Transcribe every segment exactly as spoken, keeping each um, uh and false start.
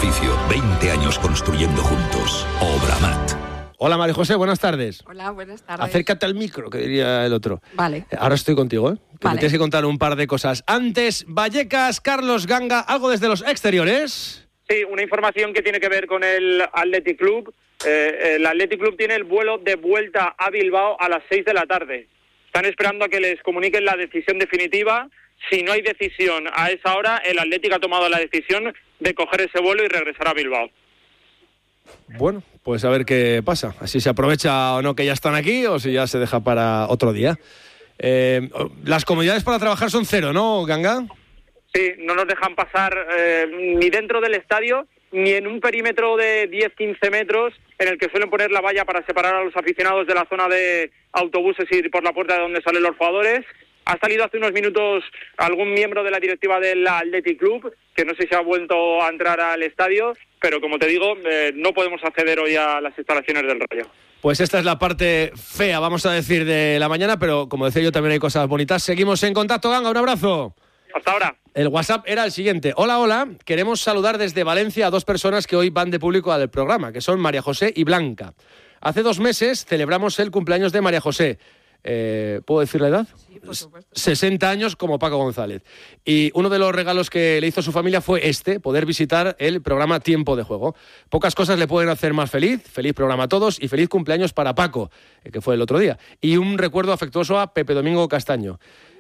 oficio, veinte años construyendo juntos. Obramat. Hola, María José, buenas tardes. Hola, buenas tardes. Acércate al micro, que diría el otro. Vale. Ahora estoy contigo, ¿eh? Que vale. me tienes que contar un par de cosas. Antes, Vallecas, Carlos Ganga, algo desde los exteriores. Sí, una información que tiene que ver con el Athletic Club. Eh, el Athletic Club tiene el vuelo de vuelta a Bilbao a las seis de la tarde. Están esperando a que les comuniquen la decisión definitiva. Si no hay decisión a esa hora, el Athletic ha tomado la decisión de coger ese vuelo y regresar a Bilbao. Bueno, pues a ver qué pasa. Así se aprovecha o no que ya están aquí o si ya se deja para otro día. Eh, las comodidades para trabajar son cero, ¿no, Ganga? Sí, no nos dejan pasar eh, ni dentro del estadio ni en un perímetro de diez a quince metros en el que suelen poner la valla para separar a los aficionados de la zona de autobuses y por la puerta de donde salen los jugadores. Ha salido hace unos minutos algún miembro de la directiva del Athletic Club, que no sé si ha vuelto a entrar al estadio, pero como te digo, eh, no podemos acceder hoy a las instalaciones del Rayo. Pues esta es la parte fea, vamos a decir, de la mañana, pero como decía yo, también hay cosas bonitas. Seguimos en contacto, Ganga, un abrazo. Hasta ahora. El WhatsApp era el siguiente. Hola, hola. Queremos saludar desde Valencia a dos personas que hoy van de público al programa, que son María José y Blanca. Hace dos meses celebramos el cumpleaños de María José. Eh, ¿Puedo decir la edad? Sí, por supuesto. sesenta años como Paco González. Y uno de los regalos que le hizo su familia fue este, poder visitar el programa Tiempo de Juego. Pocas cosas le pueden hacer más feliz. Feliz programa a todos y feliz cumpleaños para Paco, que fue el otro día. Y un recuerdo afectuoso a Pepe Domingo Castaño.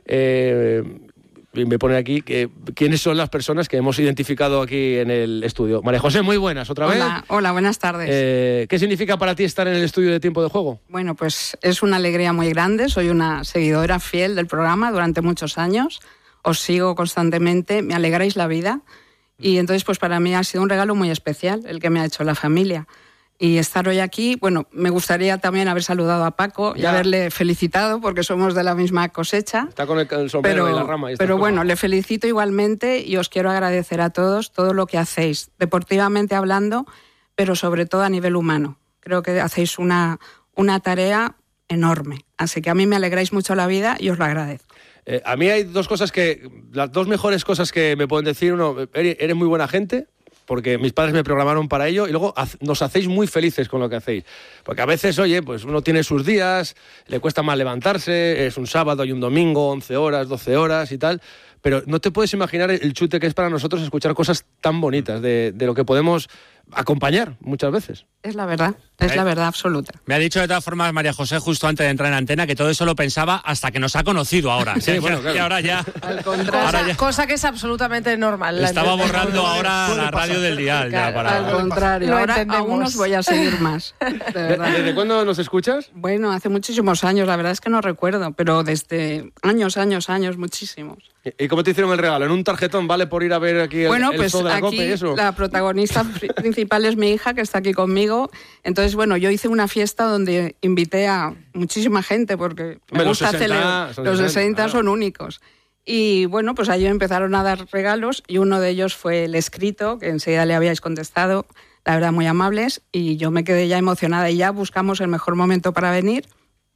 Eh... Y me pone aquí que quiénes son las personas que hemos identificado aquí en el estudio. María José, muy buenas, otra vez. Hola, hola, buenas tardes. Eh, ¿Qué significa para ti estar en el estudio de Tiempo de Juego? Bueno, pues es una alegría muy grande. Soy una seguidora fiel del programa durante muchos años. Os sigo constantemente, me alegráis la vida. Y entonces, pues para mí ha sido un regalo muy especial el que me ha hecho la familia. Y estar hoy aquí, bueno, me gustaría también haber saludado a Paco y ya. haberle felicitado porque somos de la misma cosecha. Está con el, el sombrero pero, y la rama. Y pero cosas. bueno, le felicito igualmente y os quiero agradecer a todos todo lo que hacéis, deportivamente hablando, pero sobre todo a nivel humano. Creo que hacéis una, una tarea enorme. Así que a mí me alegráis mucho la vida y os lo agradezco. Eh, a mí hay dos cosas que... Las dos mejores cosas que me pueden decir. Uno, eres, eres muy buena gente, porque mis padres me programaron para ello, y luego nos hacéis muy felices con lo que hacéis. Porque a veces, oye, pues uno tiene sus días, le cuesta más levantarse, es un sábado y un domingo, once horas, doce horas y tal, pero no te puedes imaginar el chute que es para nosotros escuchar cosas tan bonitas de, de lo que podemos acompañar muchas veces. Es la verdad, es la verdad absoluta. Me ha dicho de todas formas María José justo antes de entrar en antena que todo eso lo pensaba hasta que nos ha conocido ahora. Sí, bueno, claro. Y ahora ya... Al contrario. Cosa, ya. cosa que es absolutamente normal. La Estaba entendemos. borrando ahora la radio del dial. Ya Claro, para... Al contrario, Lo ahora entendemos. aún os voy a seguir más. De verdad. ¿Desde cuándo nos escuchas? Bueno, hace muchísimos años, la verdad es que no recuerdo, pero desde años, años, años, muchísimos. ¿Y cómo te hicieron el regalo? ¿En un tarjetón vale por ir a ver aquí el, Bueno, el pues show de la aquí COPE y eso? la protagonista principal es mi hija, que está aquí conmigo. Entonces, bueno, yo hice una fiesta donde invité a muchísima gente, porque me Hombre, los gusta sesenta celebrar. son Los sesenta, sesenta claro. son únicos. Y bueno, pues allí empezaron a dar regalos y uno de ellos fue el escrito, que enseguida le habíais contestado, la verdad, muy amables, y yo me quedé ya emocionada y ya buscamos el mejor momento para venir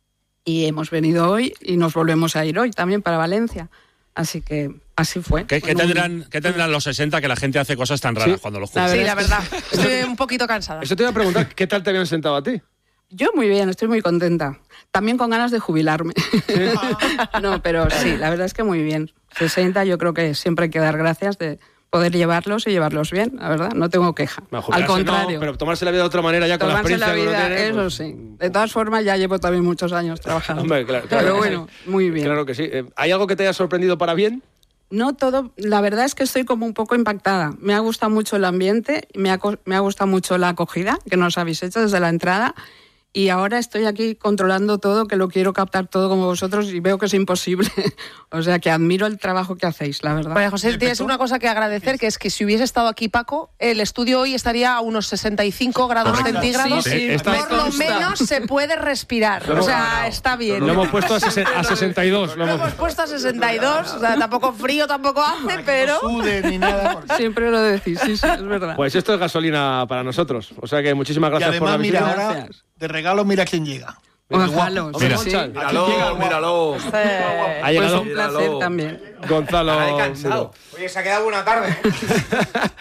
y hemos venido hoy y nos volvemos a ir hoy también para Valencia. Así que así fue. ¿Qué, ¿qué, Bueno, tendrán, ¿Qué tendrán los sesenta que la gente hace cosas tan raras Sí. cuando los La junta? Sí, la verdad verdad. Estoy un poquito cansada. Eso te iba a preguntar, ¿qué tal te habían sentado a ti? Yo muy bien, estoy muy contenta. También con ganas de jubilarme. No, pero sí, la verdad es que muy bien. sesenta yo creo que siempre hay que dar gracias de poder llevarlos y llevarlos bien, la verdad, no tengo queja. No, Al jubilarse contrario. no, pero tomarse la vida de otra manera ya con la Tomarse la experiencia vida, que uno tiene, eso pues, sí. De todas formas, ya llevo también muchos años trabajando. Hombre, claro, claro Pero que bueno, sí. muy bien. Claro que sí. Eh, ¿Hay algo que te haya sorprendido para bien? No todo, la verdad es que estoy como un poco impactada. Me ha gustado mucho el ambiente, me ha, me ha gustado mucho la acogida que nos habéis hecho desde la entrada. Y ahora estoy aquí controlando todo, que lo quiero captar todo como vosotros y veo que es imposible. O sea, que admiro el trabajo que hacéis, la verdad. María José, tienes una cosa que agradecer, que es que si hubiese estado aquí Paco, el estudio hoy estaría a unos sesenta y cinco grados Correcto. centígrados. Sí, sí, Está- Por lo consta. menos se puede respirar. O sea, está bien. Lo hemos puesto a, sesen- a sesenta y dos. Lo Lo hemos... hemos puesto a sesenta y dos, o sea, tampoco frío tampoco hace, pero... sude ni nada. porque- Siempre lo decís, sí, sí, es verdad. Pues esto es gasolina para nosotros. O sea que muchísimas Y gracias por la además, visita. mira, ahora Gracias. de regalo, mira quién llega. Ojalá, Mira. sí. Mira. Míralo, míralo. Eh, Ha Pues llegado un placer Míralo. también. Gonzalo. Cansado. Oye, se ha quedado buena tarde.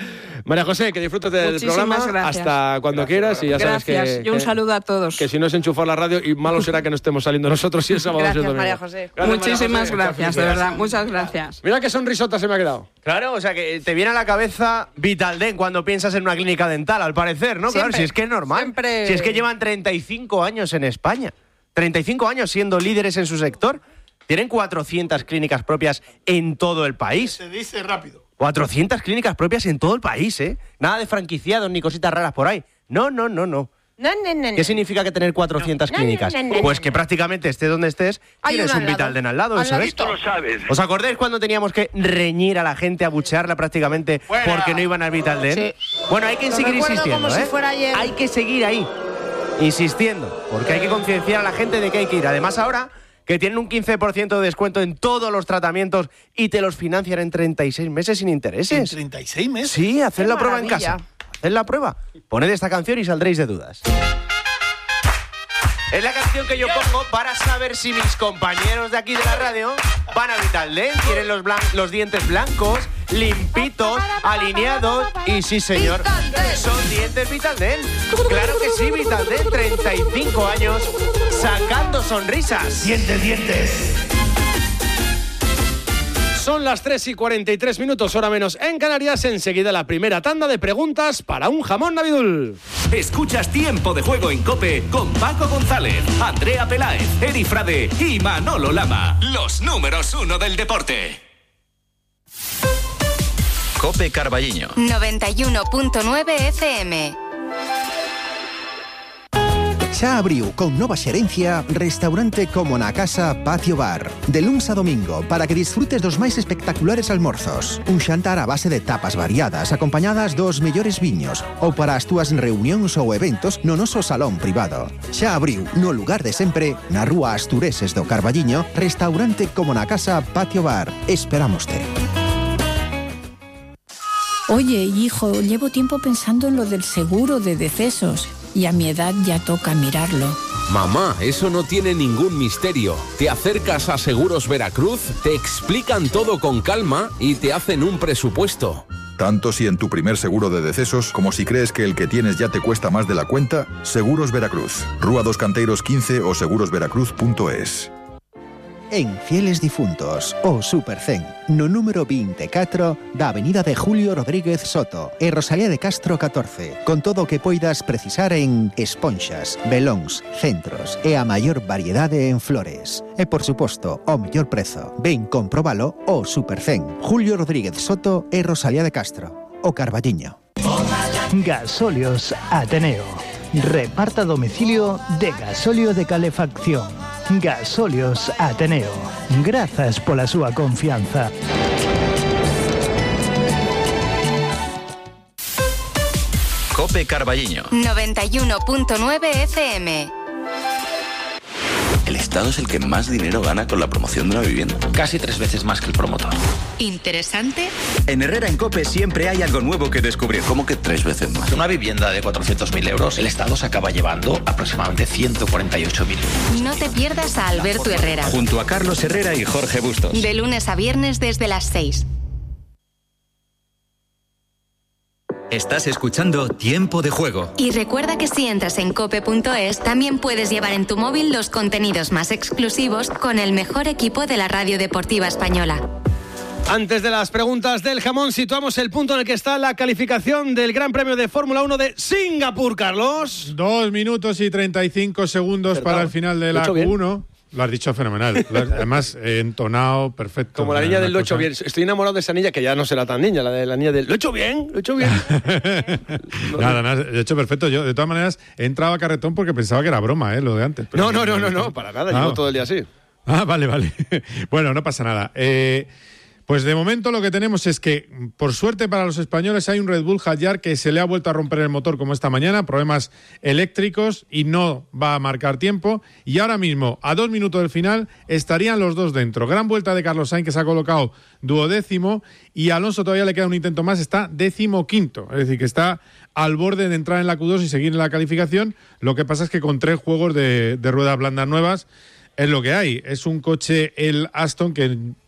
María José, que disfrutes del Muchísimas programa gracias. hasta cuando Gracias, quieras y ya sabes Gracias. que, Y un que- saludo a todos. que si no es enchufar la radio y malo será que no estemos saliendo nosotros y el sábado. Gracias, y el domingo. María José. Gracias, María Muchísimas José. gracias, de verdad. Muchas gracias. Mira qué sonrisota se me ha quedado. Claro, o sea que te viene a la cabeza Vitaldent cuando piensas en una clínica dental, al parecer, ¿no? Siempre. Claro, si es que es normal. Siempre. Si es que llevan treinta y cinco años en España. treinta y cinco años siendo líderes en su sector. Tienen cuatrocientas clínicas propias en todo el país. Se dice rápido. cuatrocientas clínicas propias en todo el país, ¿eh? Nada de franquiciados ni cositas raras por ahí. No, no, no, no. No, no, no, no. ¿Qué significa que tener cuatrocientas No, clínicas? no, no, no, Pues no, que no. prácticamente esté donde estés, Hay tienes uno un al lado. Vitaldent al lado, Al eso es. ladito. Lo sabes. ¿Os acordáis cuando teníamos que reñir a la gente, abuchearla prácticamente porque no iban al Vitaldent? Sí. Bueno, hay que Lo seguir recuerdo insistiendo, como ¿eh? si fuera ayer. Hay que seguir ahí, insistiendo, porque hay que concienciar a la gente de que hay que ir. Además, ahora que tienen un quince por ciento de descuento en todos los tratamientos y te los financian en treinta y seis meses sin En intereses. treinta y seis meses. Sí, haced Qué la prueba en maravilla. casa. Haced la prueba. Poned esta canción y saldréis de dudas. Es la canción que yo pongo para saber si mis compañeros de aquí de la radio van a Vitaldent, tienen los, blan- los dientes blancos, limpitos, alineados y sí, señor, Vitaldent. son dientes Vitaldent. Claro que sí, Vitaldent, treinta y cinco años sacando sonrisas. Dientes, dientes. Son las tres y cuarenta y tres minutos, hora menos en Canarias. Enseguida la primera tanda de preguntas para un jamón Navidul. Escuchas Tiempo de Juego en COPE con Paco González, Andrea Peláez, Eri Frade y Manolo Lama. Los números uno del deporte. COPE Carballiño. noventa y uno punto nueve F M. Xa abriu con nova xerencia restaurante como na casa Patio Bar. De luns a domingo para que disfrutes dos máis espectaculares almorzos. Un xantar a base de tapas variadas acompañadas dos mellores viños ou para as túas reunións ou eventos no noso salón privado. Xa abriu no lugar de sempre na rúa Astureses do Carballiño restaurante como na casa Patio Bar. Esperámoste. Oye, hijo, llevo tiempo pensando en lo del seguro de decesos y a mi edad ya toca mirarlo. Mamá, eso no tiene ningún misterio. Te acercas a Seguros Veracruz, te explican todo con calma y te hacen un presupuesto. Tanto si en tu primer seguro de decesos como si crees que el que tienes ya te cuesta más de la cuenta, Seguros Veracruz. Rúa dos Canteiros quince o seguros veracruz punto es. En Fieles Difuntos, o Supercen, no número veinticuatro da Avenida de Julio Rodríguez Soto e Rosalía de Castro catorce, con todo o que poidas precisar en esponxas, velóns, centros e a maior variedade en flores. E, por suposto, o mellor prezo. Ven comprobalo o Supercen, Julio Rodríguez Soto e Rosalía de Castro, o Carballiño. Gasóleos Ateneo. Reparta a domicilio de gasóleo de calefacción. Gasóleos Ateneo. Grazas pola súa confianza. COPE Carballiño. noventa y uno punto nueve F M. El Estado es el que más dinero gana con la promoción de una vivienda. Casi tres veces más que el promotor. ¿Interesante? En Herrera en COPE siempre hay algo nuevo que descubrir. ¿Cómo que tres veces más? Una vivienda de cuatrocientos mil euros, el Estado se acaba llevando aproximadamente ciento cuarenta y ocho mil euros. No te pierdas a Alberto Herrera. Junto a Carlos Herrera y Jorge Bustos. De lunes a viernes desde las seis. Estás escuchando Tiempo de Juego. Y recuerda que si entras en cope punto es, también puedes llevar en tu móvil los contenidos más exclusivos con el mejor equipo de la radio deportiva española. Antes de las preguntas del jamón, situamos el punto en el que está la calificación del Gran Premio de Fórmula uno de Singapur, Carlos. Dos minutos y treinta y cinco segundos para el final de la Q uno. Lo has dicho fenomenal. Lo has, además, eh, entonado, perfecto. Como la niña del lo he hecho bien. Estoy enamorado de esa niña, que ya no será tan niña, la de la niña del lo he hecho bien, lo he hecho bien. Nada, nada, lo he hecho perfecto. Yo, de todas maneras, he entrado a carretón porque pensaba que era broma, ¿eh? Lo de antes. No, no, no, no, no, para nada. Ah. Llevo todo el día así. Ah, vale, vale. Bueno, no pasa nada. Eh... Pues de momento lo que tenemos es que, por suerte para los españoles, hay un Red Bull Hadjar que se le ha vuelto a romper el motor como esta mañana, problemas eléctricos y no va a marcar tiempo. Y ahora mismo, a dos minutos del final, estarían los dos dentro. Gran vuelta de Carlos Sainz, que se ha colocado duodécimo, y a Alonso todavía le queda un intento más, está décimo quinto. Es decir, que está al borde de entrar en la Q dos y seguir en la calificación. Lo que pasa es que con tres juegos de, de ruedas blandas nuevas es lo que hay. Es un coche, el Aston, que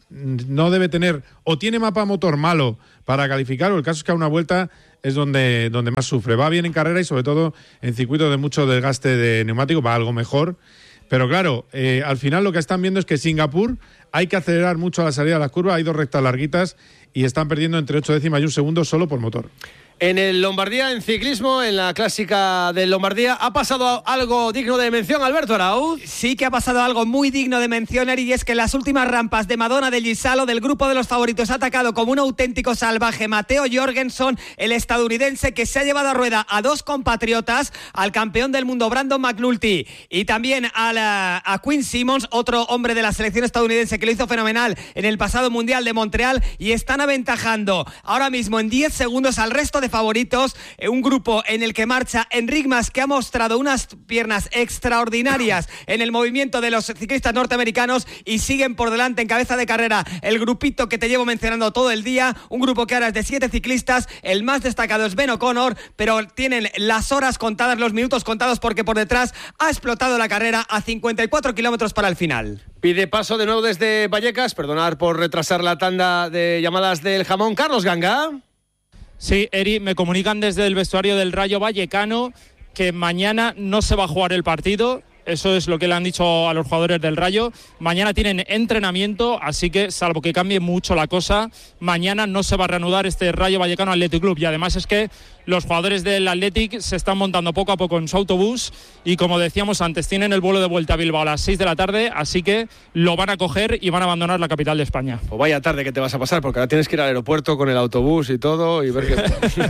no debe tener, o tiene mapa motor malo para calificar, o el caso es que a una vuelta es donde, donde más sufre. Va bien en carrera y sobre todo en circuitos de mucho desgaste de neumático, va algo mejor. Pero claro, eh, al final lo que están viendo es que Singapur hay que acelerar mucho a la salida de las curvas, hay dos rectas larguitas y están perdiendo entre ocho décimas y un segundo solo por motor. En el Lombardía, en ciclismo, en la clásica del Lombardía, ¿ha pasado algo digno de mención, Alberto Arauz? Sí que ha pasado algo muy digno de mención, Eri, y es que en las últimas rampas de Madonna del Gisalo, del grupo de los favoritos, ha atacado como un auténtico salvaje Matteo Jorgensen, el estadounidense, que se ha llevado a rueda a dos compatriotas, al campeón del mundo Brandon McNulty y también a, la, a Quinn Simmons, otro hombre de la selección estadounidense que lo hizo fenomenal en el pasado Mundial de Montreal, y están aventajando ahora mismo en diez segundos al resto de favoritos, un grupo en el que marcha Enric Mas, que ha mostrado unas piernas extraordinarias en el movimiento de los ciclistas norteamericanos, y siguen por delante en cabeza de carrera el grupito que te llevo mencionando todo el día, un grupo que ahora es de siete ciclistas. El más destacado es Ben O'Connor, pero tienen las horas contadas, los minutos contados, porque por detrás ha explotado la carrera a cincuenta y cuatro kilómetros para el final. Pide paso de nuevo desde Vallecas, perdonad por retrasar la tanda de llamadas del jamón, Carlos Ganga. Sí, Eri, me comunican desde el vestuario del Rayo Vallecano que mañana no se va a jugar el partido. Eso es lo que le han dicho a los jugadores del Rayo. Mañana tienen entrenamiento, así que, salvo que cambie mucho la cosa, mañana no se va a reanudar este Rayo Vallecano Athletic Club. Y además es que los jugadores del Athletic se están montando poco a poco en su autobús y, como decíamos antes, tienen el vuelo de vuelta a Bilbao a las seis de la tarde, así que lo van a coger y van a abandonar la capital de España. Pues vaya tarde que te vas a pasar, porque ahora tienes que ir al aeropuerto con el autobús y todo y ver que...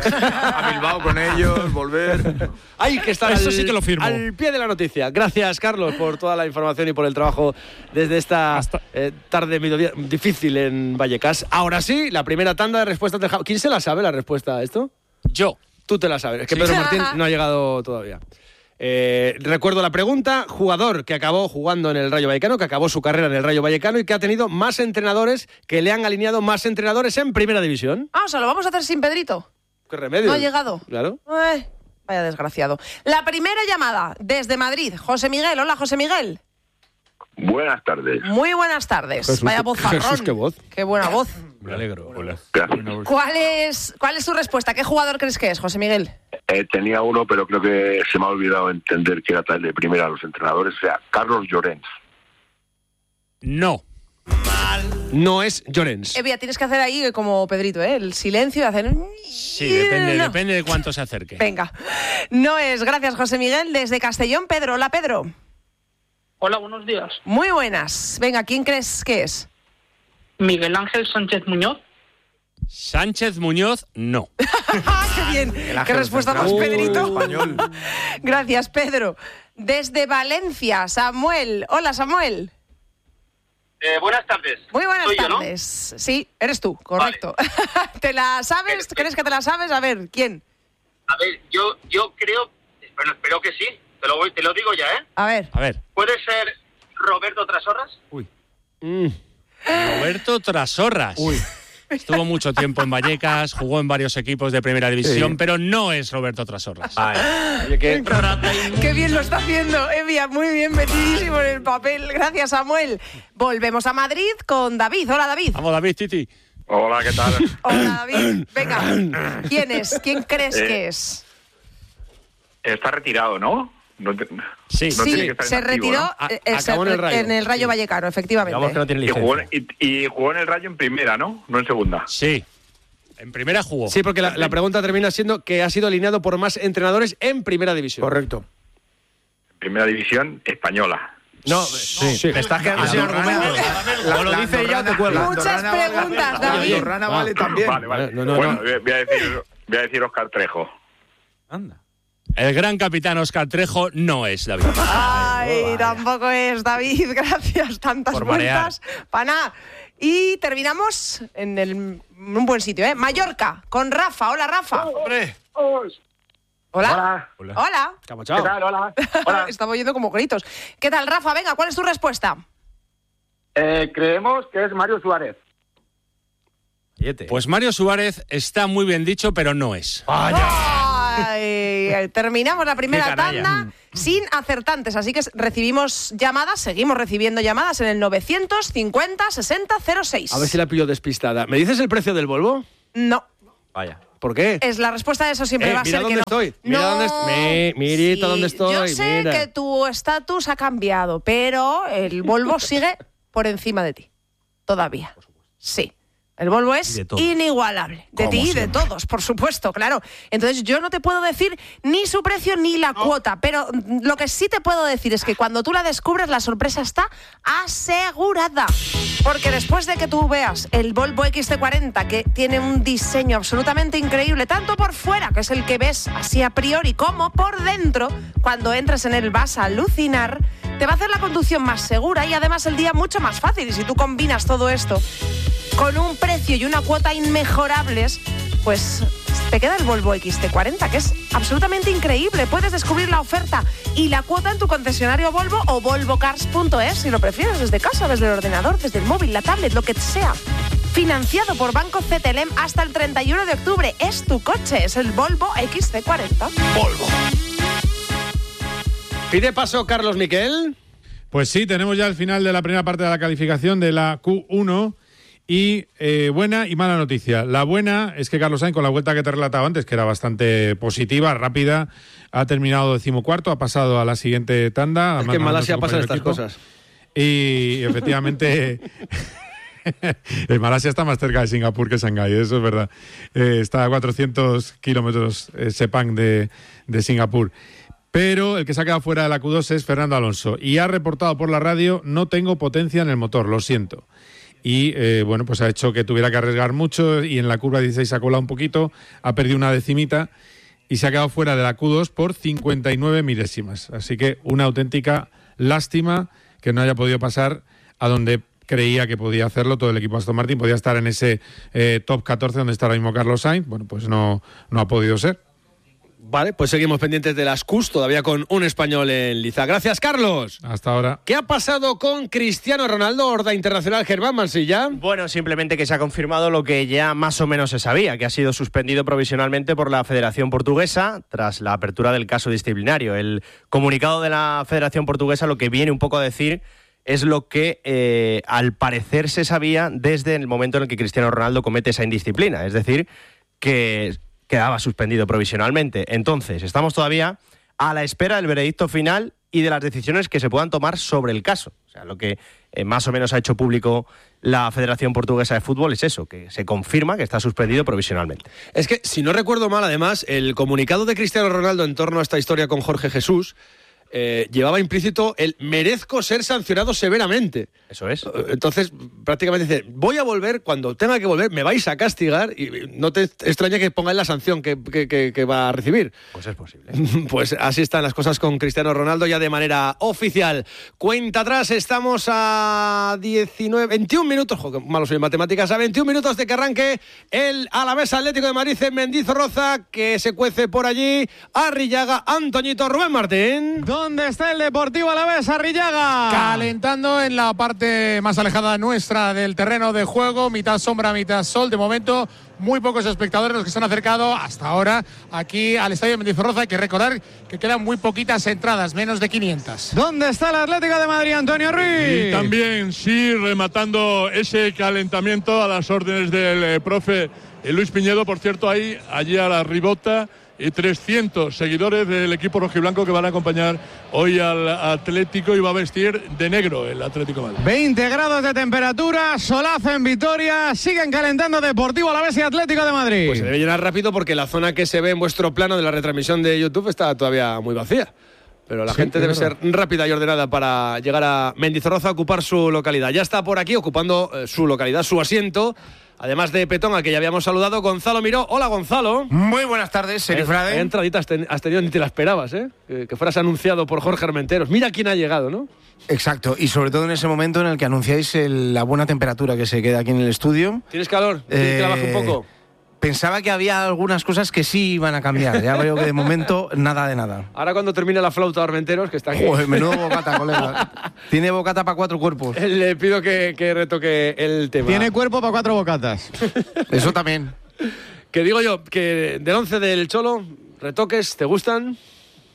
a Bilbao con ellos, volver. Hay que estar Eso al, sí que lo firmo. al pie de la noticia. Gracias, Carlos, por toda la información y por el trabajo desde esta eh, tarde mediodía difícil en Vallecas. Ahora sí, la primera tanda de respuestas del... ¿Quién se la sabe la respuesta a esto? Yo. Tú te la sabes. Es que Sí. Pedro Martín no ha llegado todavía. Eh, recuerdo la pregunta: jugador que acabó jugando en el Rayo Vallecano, que acabó su carrera en el Rayo Vallecano y que ha tenido más entrenadores, que le han alineado más entrenadores en Primera División. Ah, o sea, lo vamos a hacer sin Pedrito. ¿Qué remedio? No ha llegado. Claro. Ay, vaya desgraciado. La primera llamada desde Madrid. José Miguel. Hola, José Miguel. Buenas tardes. Muy buenas tardes. Jesús, Vaya voz farrón. Jesús, qué voz. Qué buena voz. Me alegro. Hola. ¿Cuál es, ¿Cuál es tu respuesta? ¿Qué jugador crees que es, José Miguel? Eh, tenía uno, pero creo que se me ha olvidado entender que era tal de primera a los entrenadores. O sea, Carlos Llorens. No. No es Llorens. Evia, tienes que hacer ahí como Pedrito, ¿eh? El silencio y hacer... Sí, depende, No. depende de cuánto se acerque. Venga. No es. Gracias, José Miguel. Desde Castellón, Pedro. Hola, Pedro. Hola, buenos días. Muy buenas. Venga, ¿quién crees que es? Miguel Ángel Sánchez Muñoz. Sánchez Muñoz, no. ¡Qué bien! ¡Qué respuesta más, Pedrito! Español. Gracias, Pedro. Desde Valencia, Samuel. Hola, Samuel. Eh, buenas tardes. Muy buenas Soy yo, ¿no? tardes. Sí, eres tú, correcto. ¿Te la sabes? ¿Crees que te la sabes? A ver, ¿quién? A ver, yo, yo creo, bueno, espero que sí. Te lo, voy, te lo digo ya, ¿eh? A ver. A ver. ¿Puede ser Roberto Trasorras? Mm. Roberto Trasorras. Uy. Estuvo mucho tiempo en Vallecas, jugó en varios equipos de Primera División, Sí. pero no es Roberto Trasorras. Oye, ¿qué? ¡Qué bien lo está haciendo, Evia! Muy bien, metidísimo en el papel. Gracias, Samuel. Volvemos a Madrid con David. Hola, David. Vamos, David, Titi. Hola, ¿qué tal? Hola, David. Venga, ¿quién es? ¿Quién crees Eh, que es? Está retirado, ¿no? No te- Sí, no tiene Sí, que estar se en activo, retiró ¿no? eh, eh, acabó se- en el Rayo. en el Rayo Vallecano, efectivamente. Digamos que no tiene Y jugó, licencia. y, y jugó en el Rayo en primera, ¿no? No en segunda. Sí. En primera jugó. Sí, porque la, la pregunta termina siendo que ha sido alineado por más entrenadores en Primera División. Correcto. Primera división española. No, Sí, sí. te estás quedando sin argumento. O lo dice ella o te cuelga. Muchas preguntas, David. Andorrana vale también. Vale, vale. No, no, bueno, no. voy a decir, voy a decir Óscar Trejo. Anda. El gran capitán Óscar Trejo no es David. Ay, tampoco es, David. Gracias. Tantas Por marear. vueltas. Para nada. Y terminamos en, el, en un buen sitio, ¿eh? Mallorca, con Rafa. Hola, Rafa. Hombre. Hola. Hola. Hola. Chao, chao. ¿Qué tal? Hola. Estaba oyendo como gritos. ¿Qué tal, Rafa? Venga, ¿cuál es tu respuesta? Eh, creemos que es Mario Suárez. Pues Mario Suárez está muy bien dicho, pero no es. Ay, terminamos la primera Qué canalla. tanda sin acertantes. Así que recibimos llamadas, seguimos recibiendo llamadas en el novecientos cincuenta sesenta cero seis. A ver si la pillo despistada. ¿Me dices el precio del Volvo? No. Vaya. ¿Por qué? Es la respuesta de eso siempre eh, va a ser que no. Estoy. Mira no. dónde estoy. Mi, mirita, Sí, dónde estoy. Yo sé mira. que tu estatus ha cambiado, pero el Volvo sigue por encima de ti. Todavía. Sí. El Volvo es inigualable. De ti y de todos, por supuesto, claro. Entonces yo no te puedo decir ni su precio ni la no. cuota, pero lo que sí te puedo decir es que cuando tú la descubres, la sorpresa está asegurada. Porque después de que tú veas el Volvo equis ce cuarenta, que tiene un diseño absolutamente increíble, tanto por fuera, que es el que ves así a priori, como por dentro, cuando entres en él vas a alucinar, te va a hacer la conducción más segura y además el día mucho más fácil. Y si tú combinas todo esto con un precio y una cuota inmejorables, pues te queda el Volvo equis ce cuarenta, que es absolutamente increíble. Puedes descubrir la oferta y la cuota en tu concesionario Volvo o volvo cars punto es, si lo prefieres, desde casa, desde el ordenador, desde el móvil, la tablet, lo que sea. Financiado por Banco C T L M hasta el treinta y uno de octubre. Es tu coche, es el Volvo equis ce cuarenta. Volvo. ¿Pide paso Carlos Miquel? Pues sí, tenemos ya el final de la primera parte de la calificación de la Q uno. Y eh, buena y mala noticia. La buena es que Carlos Sainz, con la vuelta que te relataba antes, que era bastante positiva, rápida, ha terminado decimocuarto, ha pasado a la siguiente tanda. Es que en Malasia pasan estas equipo. cosas. Y efectivamente, en Malasia está más cerca de Singapur que Shanghái, eso es verdad. Eh, está a cuatrocientos kilómetros eh, Sepang de, de Singapur. Pero el que se ha quedado fuera de la Q dos es Fernando Alonso. Y ha reportado por la radio: no tengo potencia en el motor, lo siento. Y eh, bueno, pues ha hecho que tuviera que arriesgar mucho y en la curva dieciséis se ha colado un poquito, ha perdido una decimita y se ha quedado fuera de la Q dos por cincuenta y nueve milésimas. Así que una auténtica lástima que no haya podido pasar a donde creía que podía hacerlo todo el equipo Aston Martin, podía estar en ese eh, top catorce donde está ahora mismo Carlos Sainz. Bueno, pues no, no ha podido ser. Vale, pues seguimos pendientes de las Qs, todavía con un español en liza. Gracias, Carlos. Hasta ahora. ¿Qué ha pasado con Cristiano Ronaldo, Horda Internacional, Germán Mansilla? Bueno, simplemente que se ha confirmado lo que ya más o menos se sabía, que ha sido suspendido provisionalmente por la Federación Portuguesa tras la apertura del caso disciplinario. El comunicado de la Federación Portuguesa lo que viene un poco a decir es lo que eh, al parecer se sabía desde el momento en el que Cristiano Ronaldo comete esa indisciplina, es decir, que quedaba suspendido provisionalmente. Entonces, estamos todavía a la espera del veredicto final y de las decisiones que se puedan tomar sobre el caso. O sea, lo que eh, más o menos ha hecho público la Federación Portuguesa de Fútbol es eso, que se confirma que está suspendido provisionalmente. Es que, si no recuerdo mal, además, el comunicado de Cristiano Ronaldo en torno a esta historia con Jorge Jesús Eh, llevaba implícito el merezco ser sancionado severamente. Eso es. Entonces, prácticamente dice, voy a volver, cuando tenga que volver, me vais a castigar y no te extraña que pongáis la sanción que, que, que, que va a recibir. Pues es posible. Pues así están las cosas con Cristiano Ronaldo ya de manera oficial. Cuenta atrás, estamos a diecinueve, veintiún minutos, jo, malo soy en matemáticas, a veintiún minutos de que arranque el Alavés Atlético de Madrid en Mendizorroza, que se cuece por allí. Arrillaga, Antoñito, Rubén Martín. ¿Dónde está el Deportivo Alavés, Arrillaga? Calentando en la parte más alejada nuestra del terreno de juego, mitad sombra, mitad sol. De momento, muy pocos espectadores los que se han acercado hasta ahora aquí al Estadio de Mendizorroza. Hay que recordar que quedan muy poquitas entradas, menos de quinientas. ¿Dónde está el Atlético de Madrid, Antonio Ruiz? Y también, sí, rematando ese calentamiento a las órdenes del eh, profe eh, Luis Piñedo. Por cierto, ahí, allí a la ribota, y trescientos seguidores del equipo rojiblanco que van a acompañar hoy al Atlético, y va a vestir de negro el Atlético de Madrid. veinte grados de temperatura, solazo en Vitoria, siguen calentando Deportivo Alavés y Atlético de Madrid. Pues se debe llenar rápido porque la zona que se ve en vuestro plano de la retransmisión de YouTube está todavía muy vacía. Pero la sí, gente debe ser rápida y ordenada para llegar a Mendizorroza a ocupar su localidad. Ya está por aquí ocupando eh, su localidad, su asiento. Además de Petón, al que ya habíamos saludado, Gonzalo Miró. Hola, Gonzalo. Muy buenas tardes, Erifrade. ¿Qué entradita has, ten, has tenido? Ni te la esperabas, ¿eh? Que, que fueras anunciado por Jorge Armenteros. Mira quién ha llegado, ¿no? Exacto, y sobre todo en ese momento en el que anunciáis el, la buena temperatura que se queda aquí en el estudio. ¿Tienes calor? ¿Tienes eh, que la baje un poco? Pensaba que había algunas cosas que sí iban a cambiar. Ya veo que de momento nada de nada. Ahora cuando termine la flauta de Armenteros, que está aquí. Joder, menudo bocata, colega. Tiene bocata para cuatro cuerpos. Le pido que, que retoque el tema. Tiene cuerpo para cuatro bocatas. Eso también. Que digo yo, que del once del Cholo, retoques, ¿te gustan?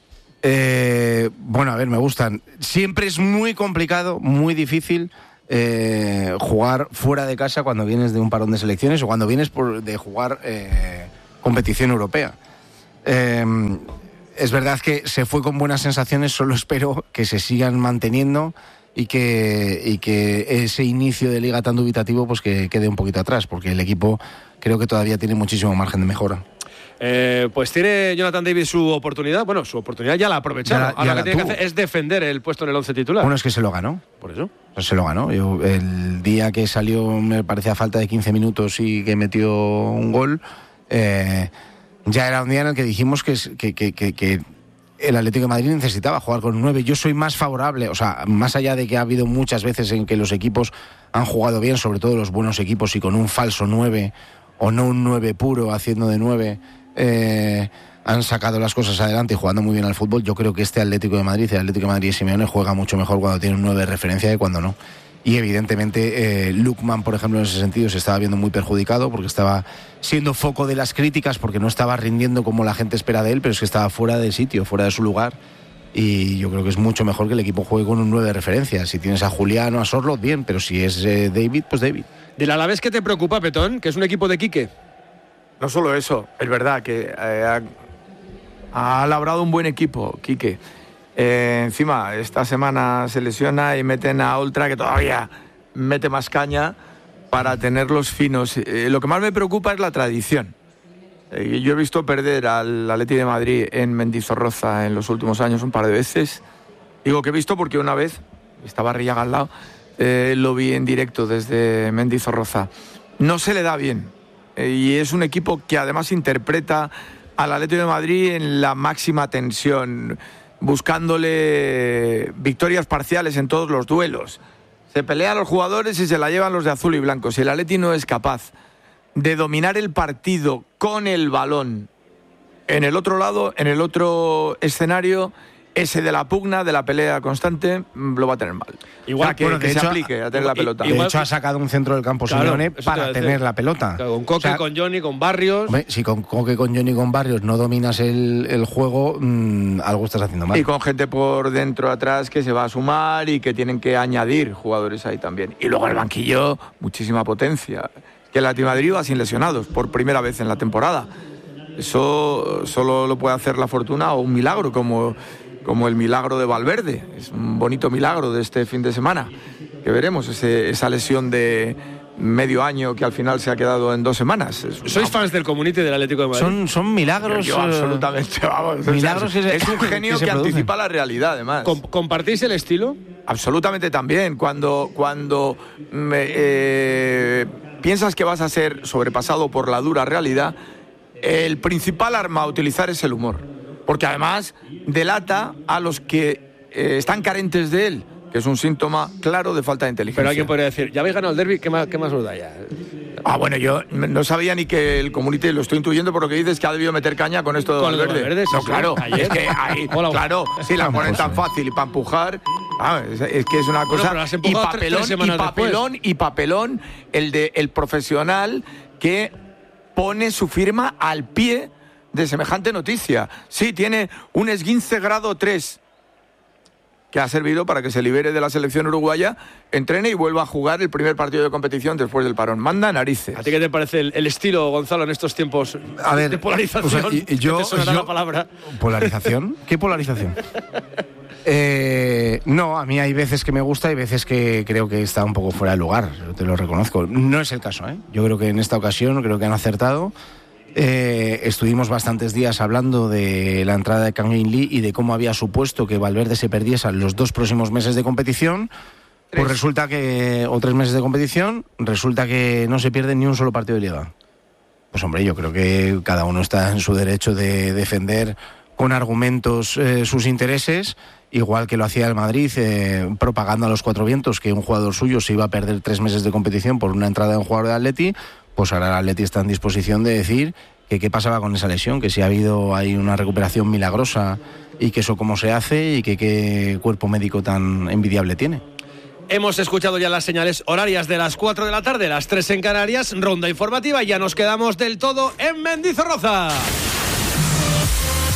Eh, bueno, a ver, me gustan. Siempre es muy complicado, muy difícil eh, jugar fuera de casa cuando vienes de un parón de selecciones o cuando vienes por, de jugar eh, competición europea. Eh, es verdad que se fue con buenas sensaciones, solo espero que se sigan manteniendo y que, y que ese inicio de liga tan dubitativo pues que quede un poquito atrás, porque el equipo creo que todavía tiene muchísimo margen de mejora. Eh, pues tiene Jonathan David su oportunidad. Bueno, su oportunidad ya la ha aprovechado. Ya, Ahora ya lo que tiene tuvo. que hacer es defender el puesto en el once titular. Bueno, es que se lo ganó. Por eso. Pues se lo ganó. Yo, el día que salió, me parecía falta de quince minutos y que metió un gol, eh, ya era un día en el que dijimos que, que, que, que, que el Atlético de Madrid necesitaba jugar con nueve. Yo soy más favorable, o sea, más allá de que ha habido muchas veces en que los equipos han jugado bien, sobre todo los buenos equipos, y con un falso nueve o no un nueve puro, haciendo de nueve, eh, han sacado las cosas adelante y jugando muy bien al fútbol. Yo creo que este Atlético de Madrid, el Atlético de Madrid de Simeone, juega mucho mejor cuando tiene un nueve de referencia que cuando no. Y evidentemente eh, Lookman, por ejemplo, en ese sentido se estaba viendo muy perjudicado porque estaba siendo foco de las críticas, porque no estaba rindiendo como la gente espera de él, pero es que estaba fuera de sitio, fuera de su lugar. Y yo creo que es mucho mejor que el equipo juegue con un nueve de referencia. Si tienes a Julián o a Sorloth, bien, pero si es eh, David, pues David. ¿Del Alavés qué te preocupa, Petón? Que es un equipo de Quique. No solo eso, es verdad que eh, ha, ha labrado un buen equipo, Quique. Eh, encima, esta semana se lesiona y meten a Oltra, que todavía mete más caña para tenerlos finos. Eh, lo que más me preocupa es la tradición. Eh, yo he visto perder al Atleti de Madrid en Mendizorroza en los últimos años un par de veces. Digo que he visto porque una vez, estaba Rillaga al lado, eh, lo vi en directo desde Mendizorroza. No se le da bien. Eh, y es un equipo que además interpreta al Atlético de Madrid en la máxima tensión, buscándole victorias parciales en todos los duelos. Se pelean los jugadores y se la llevan los de azul y blanco. Si el Atleti no es capaz de dominar el partido con el balón en el otro lado, en el otro escenario, ese de la pugna, de la pelea constante, lo va a tener mal. Igual o sea, que, bueno, que de se hecho, aplique a tener la pelota. De hecho, ha sacado un centro del campo Claro, Simeone eso te para iba a decir. tener la pelota. Claro, con Coque, O sea, con Johnny, con Barrios. Hombre, si con Coque, con Johnny, con Barrios no dominas el, el juego, mmm, algo estás haciendo mal. Y con gente por dentro, atrás, que se va a sumar y que tienen que añadir jugadores ahí también. Y luego el banquillo, muchísima potencia. Que el Atlético de Madrid va sin lesionados por primera vez en la temporada. Eso solo lo puede hacer la fortuna o un milagro, como, como el milagro de Valverde. Es un bonito milagro de este fin de semana. Que veremos ese, esa lesión de medio año que al final se ha quedado en dos semanas. Es ¿Sois fans del Community del Atlético de Madrid? Son, son milagros. Yo, yo absolutamente, vamos. Milagros o sea, es, es- es un genio que que, se anticipa la realidad, además. Com- ¿Compartís el estilo? Absolutamente también. Cuando, cuando me, eh, piensas que vas a ser sobrepasado por la dura realidad, el principal arma a utilizar es el humor. Porque además delata a los que eh, están carentes de él, que es un síntoma claro de falta de inteligencia. Pero alguien podría decir, ya habéis ganado el derbi, ¿qué más, qué más os da ya? Ah, bueno, yo no sabía ni que el Community, lo estoy intuyendo por lo que dices, que ha debido meter caña con esto de Con lo de Valverde. Valverde, sí, no, sí, claro, ayer. es que ahí, Hola. claro, si la ponen tan fácil y para empujar, ah, es, es que es una Bueno, cosa. pero la has y empujado tres- papelón, tres y semanas papelón, y papelón, el de el profesional que pone su firma al pie de semejante noticia. Sí, tiene un esguince grado tres. Que ha servido para que se libere de la selección uruguaya, entrene y vuelva a jugar el primer partido de competición después del parón. Manda narices. ¿A ti qué te parece el, el estilo, Gonzalo, en estos tiempos A ver, de polarización? o sea, y- y yo- ¿Qué te sonará yo- la palabra? ¿Polarización? ¿Qué polarización? Eh, no, a mí hay veces que me gusta y veces que creo que está un poco fuera de lugar, yo te lo reconozco. No es el caso, ¿eh? Yo creo que en esta ocasión creo que han acertado. Eh, estuvimos bastantes días hablando de la entrada de Kang In Lee y de cómo había supuesto que Valverde se perdiese los dos próximos meses de competición. Pues resulta que, o tres meses de competición, resulta que no se pierde ni un solo partido de liga. Pues hombre, yo creo que cada uno está en su derecho de defender con argumentos eh, sus intereses, igual que lo hacía el Madrid, eh, propagando a los cuatro vientos que un jugador suyo se iba a perder tres meses de competición por una entrada de un jugador de Atleti. Pues ahora el Atleti está en disposición de decir que qué pasaba con esa lesión, que si ha habido ahí una recuperación milagrosa y que eso cómo se hace y que qué cuerpo médico tan envidiable tiene. Hemos escuchado ya las señales horarias de las cuatro de la tarde, las tres en Canarias, ronda informativa y ya nos quedamos del todo en Mendizorroza. La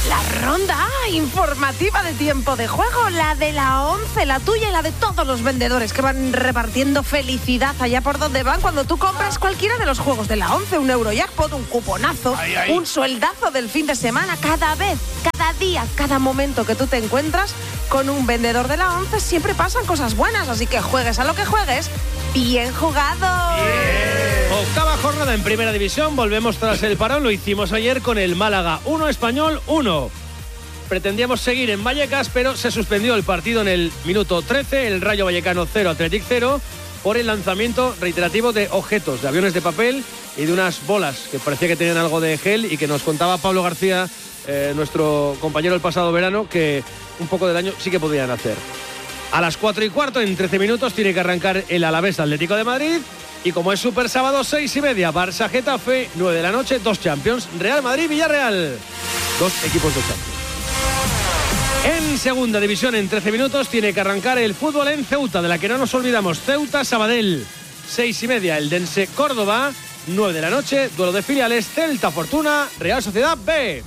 ronda informativa de tiempo de juego, la de la once, la tuya y la de todos los vendedores que van repartiendo felicidad allá por donde van cuando tú compras cualquiera de los juegos de la once, un Eurojackpot, un cuponazo, ay, ay. un sueldazo del fin de semana. Cada vez, cada día, cada momento que tú te encuentras con un vendedor de la once siempre pasan cosas buenas, así que juegues a lo que juegues, bien jugado. Bien. Octava jornada en Primera División, volvemos tras el parón, lo hicimos ayer con el Málaga uno, Español uno. Pretendíamos seguir en Vallecas, pero se suspendió el partido en el minuto trece, el Rayo Vallecano cero, Athletic cero, por el lanzamiento reiterativo de objetos, de aviones de papel y de unas bolas que parecía que tenían algo de gel, y que nos contaba Pablo García, eh, nuestro compañero el pasado verano, que un poco de daño sí que podían hacer. A las cuatro y cuarto, en trece minutos, tiene que arrancar el Alavés Atlético de Madrid. Y como es Super Sábado, seis y media, Barça Getafe, nueve de la noche, dos Champions, Real Madrid Villarreal. Dos equipos de Champions. En segunda división, en trece minutos, tiene que arrancar el fútbol en Ceuta, de la que no nos olvidamos. Ceuta Sabadell, seis y media, el Dense Córdoba, nueve de la noche, duelo de filiales, Celta Fortuna, Real Sociedad B.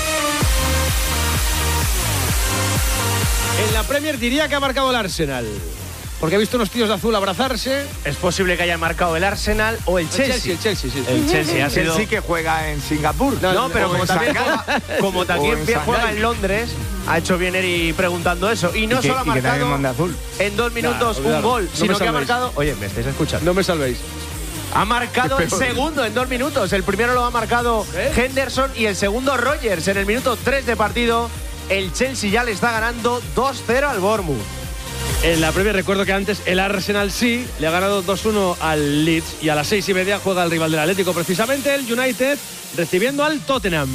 En la Premier diría que ha marcado el Arsenal, porque he visto unos tíos de azul abrazarse. Es posible que haya marcado el Arsenal o el Chelsea. El Chelsea, el Chelsea, sí. El Chelsea ha sido... Chelsea que juega en Singapur. No, no pero o como también, como también en juega en Londres, ha hecho bien Eri preguntando eso. Y no y que, solo ha marcado azul. en dos minutos nah, un gol, no sino que ha marcado... Oye, ¿me estáis escuchando? No me salvéis. Ha marcado el segundo en dos minutos. El primero lo ha marcado ¿Eh? Henderson y el segundo Rogers en el minuto tres de partido. El Chelsea ya le está ganando dos cero al Bournemouth. En la previa recuerdo que antes el Arsenal sí le ha ganado dos uno al Leeds, y a las seis y media juega el rival del Atlético, precisamente el United, recibiendo al Tottenham.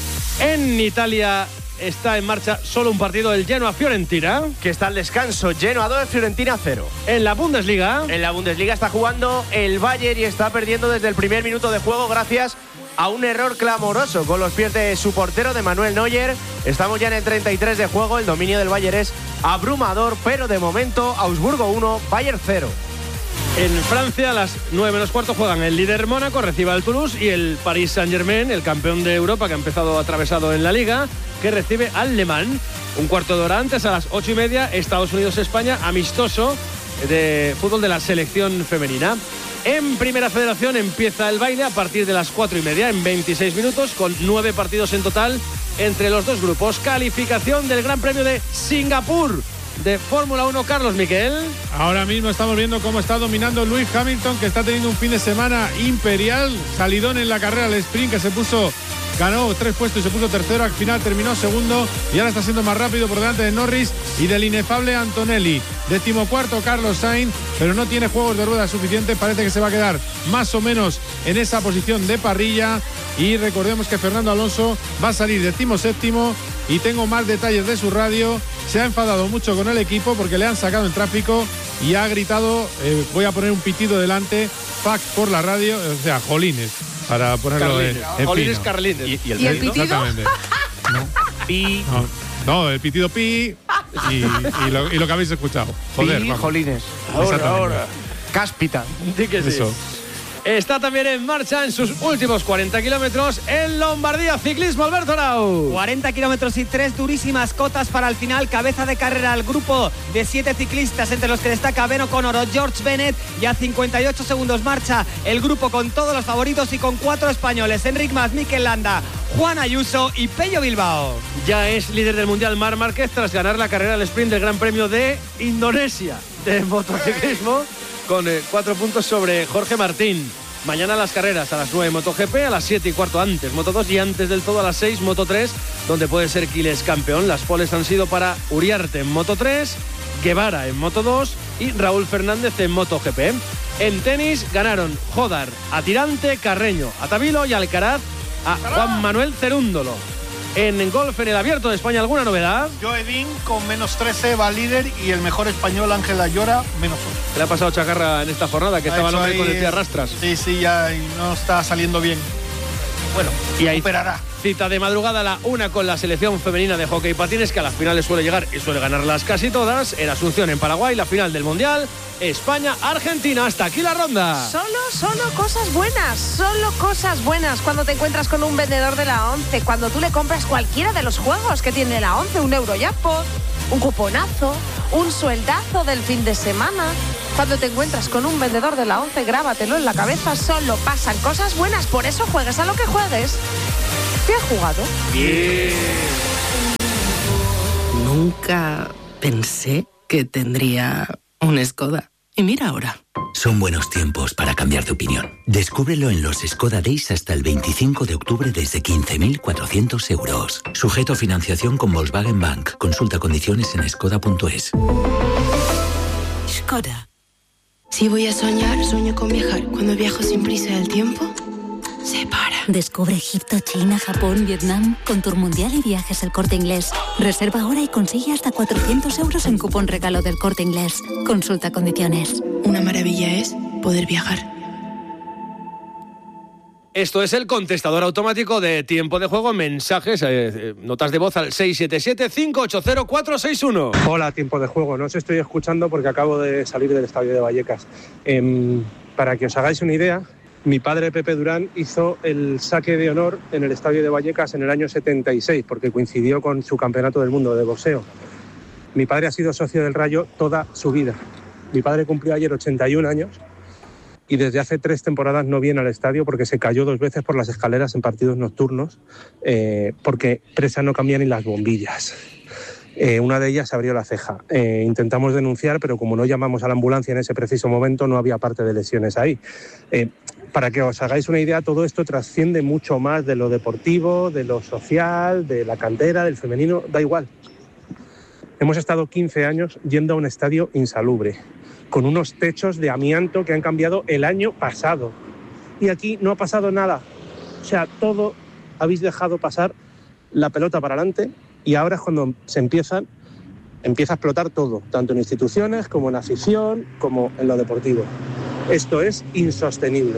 En Italia está en marcha solo un partido, el Genoa-Fiorentina, que está al descanso. Genoa dos, Fiorentina cero. En la Bundesliga. En la Bundesliga está jugando el Bayern y está perdiendo desde el primer minuto de juego gracias a un error clamoroso con los pies de su portero, de Manuel Neuer. Estamos ya en el treinta y tres de juego. El dominio del Bayern es abrumador, pero de momento Augsburgo uno, Bayern cero. En Francia, a las nueve menos cuarto, juegan el líder Mónaco, recibe al Toulouse, y el Paris Saint-Germain, el campeón de Europa, que ha empezado atravesado en la Liga, que recibe al Le Mans. Un cuarto de hora antes, a las ocho y media, Estados Unidos-España, amistoso de fútbol de la selección femenina. En Primera Federación empieza el baile a partir de las cuatro y media, en veintiséis minutos, con nueve partidos en total entre los dos grupos. Calificación del Gran Premio de Singapur de Fórmula uno, Carlos Miquel. Ahora mismo estamos viendo cómo está dominando Lewis Hamilton, que está teniendo un fin de semana imperial. Salidón en la carrera al sprint, que se puso... ganó tres puestos y se puso tercero, al final terminó segundo y ahora está siendo más rápido por delante de Norris y del inefable Antonelli. Decimocuarto Carlos Sainz, pero no tiene juegos de ruedas suficientes, parece que se va a quedar más o menos en esa posición de parrilla. Y recordemos que Fernando Alonso va a salir decimoséptimo, y tengo más detalles de su radio. Se ha enfadado mucho con el equipo porque le han sacado en tráfico y ha gritado, eh, voy a poner un pitido delante, fuck por la radio, o sea, jolines, para ponerlo en, en Jolines Carlines. ¿Y, y el, ¿Y el pitido? Exactamente. No. Pi. No, no, el pitido pi y, y, lo, y lo que habéis escuchado. Joder, pi, vamos. jolines. Ahora, ahora. Cáspita. Di que sí. Eso. Está también en marcha en sus últimos cuarenta kilómetros en Lombardía Ciclismo, Alberto Arau. cuarenta kilómetros y tres durísimas cotas para el final. Cabeza de carrera al grupo de siete ciclistas, entre los que destaca Ben O'Connor o George Bennett. Y a cincuenta y ocho segundos marcha el grupo con todos los favoritos y con cuatro españoles: Enric Mas, Mikel Landa, Juan Ayuso y Pello Bilbao. Ya es líder del Mundial Marc Márquez tras ganar la carrera al sprint del Gran Premio de Indonesia de motociclismo, con eh, cuatro puntos sobre Jorge Martín. Mañana las carreras a las nueve MotoGP, a las siete y cuarto antes Moto dos y antes del todo a las seis Moto tres, donde puede ser Quiles campeón. Las poles han sido para Uriarte en Moto tres, Guevara en Moto dos y Raúl Fernández en MotoGP. En tenis ganaron Jodar a Tirante, Carreño a Tabilo y Alcaraz a Juan Manuel Cerúndolo. En golf, en el Abierto de España, ¿alguna novedad? Joedín con menos trece va líder y el mejor español Ángel Ayora menos ocho. ¿Qué le ha pasado Chacarra en esta jornada? Que ha estaba el hombre ahí, con el pie a rastras. Sí, sí, ya no está saliendo bien. Bueno, y ahí, superará. cita de madrugada a la una con la selección femenina de hockey patines, que a las finales suele llegar y suele ganarlas casi todas. En Asunción, en Paraguay, la final del Mundial, España-Argentina. Hasta aquí la ronda. Solo, solo cosas buenas, solo cosas buenas cuando te encuentras con un vendedor de la ONCE, cuando tú le compras cualquiera de los juegos que tiene la ONCE, un Eurojackpot, un cuponazo, un sueldazo del fin de semana. Cuando te encuentras con un vendedor de la ONCE, grábatelo en la cabeza, solo pasan cosas buenas, por eso juegues a lo que juegues. ¿Te has jugado? Bien. Nunca pensé que tendría un Skoda. Y mira ahora. Son buenos tiempos para cambiar de opinión. Descúbrelo en los Skoda Days hasta el veinticinco de octubre desde quince mil cuatrocientos euros. Sujeto a financiación con Volkswagen Bank. Consulta condiciones en skoda punto es. Skoda. Si voy a soñar, sueño con viajar. Cuando viajo sin prisa del tiempo, se para. Descubre Egipto, China, Japón, Vietnam con Tour Mundial y Viajes El Corte Inglés. Reserva ahora y consigue hasta cuatrocientos euros en cupón regalo del Corte Inglés. Consulta condiciones. Una maravilla es poder viajar. Esto es el contestador automático de Tiempo de Juego. Mensajes, eh, eh, notas de voz al seis siete siete, cinco ocho cero, cuatro seis uno. Hola, Tiempo de Juego. No os estoy escuchando porque acabo de salir del estadio de Vallecas. Eh, para que os hagáis una idea, mi padre Pepe Durán hizo el saque de honor en el estadio de Vallecas en el año setenta y seis, porque coincidió con su campeonato del mundo de boxeo. Mi padre ha sido socio del Rayo toda su vida. Mi padre cumplió ayer ochenta y un años y desde hace tres temporadas no viene al estadio porque se cayó dos veces por las escaleras en partidos nocturnos, eh, porque presa no cambia ni las bombillas. Eh, una de ellas se abrió la ceja. Eh, intentamos denunciar, pero como no llamamos a la ambulancia en ese preciso momento, no había parte de lesiones ahí. Eh, para que os hagáis una idea, todo esto trasciende mucho más de lo deportivo, de lo social, de la cantera, del femenino, da igual. Hemos estado quince años yendo a un estadio insalubre, con unos techos de amianto que han cambiado el año pasado. Y aquí no ha pasado nada. O sea, todo habéis dejado pasar la pelota para adelante y ahora es cuando se empiezan, empieza a explotar todo, tanto en instituciones como en afición, como en lo deportivo. Esto es insostenible.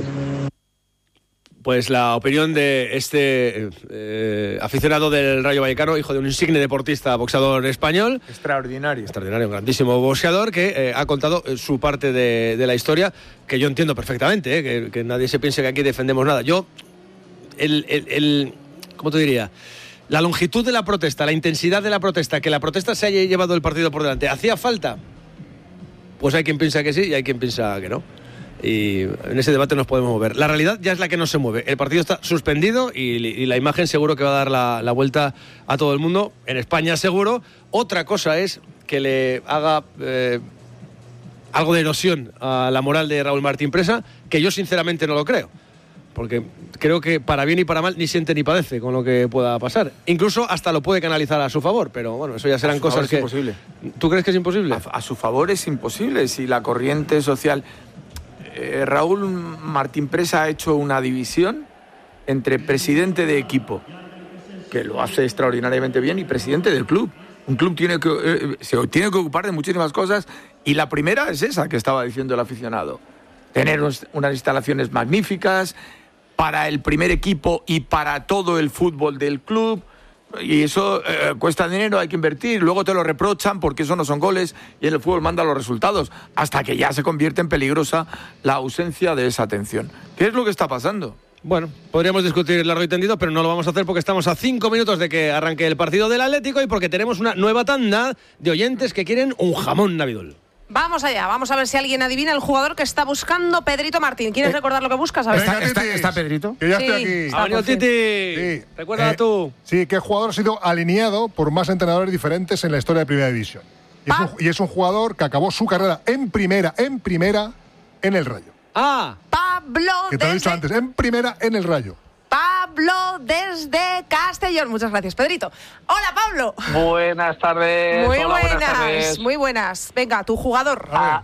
Pues la opinión de este eh, aficionado del Rayo Vallecano, hijo de un insigne deportista, boxeador español. Extraordinario. Extraordinario, un grandísimo boxeador que eh, ha contado su parte de, de la historia, que yo entiendo perfectamente, eh, que, que nadie se piense que aquí defendemos nada. Yo, el, el, el, ¿cómo te diría? La longitud de la protesta, la intensidad de la protesta, que la protesta se haya llevado el partido por delante, ¿hacía falta? Pues hay quien piensa que sí y hay quien piensa que no. Y en ese debate nos podemos mover. La realidad ya es la que no se mueve. El partido está suspendido y, y la imagen seguro que va a dar la, la vuelta a todo el mundo. En España seguro. Otra cosa es que le haga eh, algo de erosión a la moral de Raúl Martín Presa, que yo sinceramente no lo creo. Porque creo que para bien y para mal ni siente ni padece con lo que pueda pasar. Incluso hasta lo puede canalizar a su favor, pero bueno, eso ya serán cosas que... Es imposible. ¿Tú crees que es imposible? A, a su favor es imposible. Si la corriente social... Eh, Raúl Martín Presa ha hecho una división entre presidente de equipo, que lo hace extraordinariamente bien, y presidente del club. Un club tiene que, eh, se tiene que ocupar de muchísimas cosas, y la primera es esa que estaba diciendo el aficionado. Tener unos, unas instalaciones magníficas para el primer equipo y para todo el fútbol del club. Y eso eh, cuesta dinero, hay que invertir, luego te lo reprochan porque eso no son goles y en el fútbol manda los resultados, hasta que ya se convierte en peligrosa la ausencia de esa atención. ¿Qué es lo que está pasando? Bueno, podríamos discutir largo y tendido, pero no lo vamos a hacer porque estamos a cinco minutos de que arranque el partido del Atlético y porque tenemos una nueva tanda de oyentes que quieren un jamón navidul. Vamos allá, vamos a ver si alguien adivina el jugador que está buscando Pedrito Martín. ¿Quieres eh, recordar lo que buscas? A ver. ¿Está, está, está Pedrito? Que ya sí, estoy aquí. Ha venido Titi. Sí. Recuerda eh, tú. Sí, que jugador ha sido alineado por más entrenadores diferentes en la historia de Primera División. Y es, un, y es un jugador que acabó su carrera en primera, en primera, en el Rayo. Ah. Pablo. Que te lo he dicho antes, en primera, en el Rayo. Pablo desde Castellón. Muchas gracias, Pedrito. Hola, Pablo. Buenas tardes. Muy Hola, buenas, buenas tardes. muy buenas. Venga, tu jugador. A,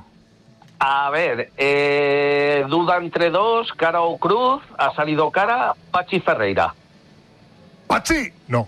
a ver, eh, duda entre dos, Cara o Cruz. Ha salido Cara, Pachi Ferreira. ¡Pachi! No.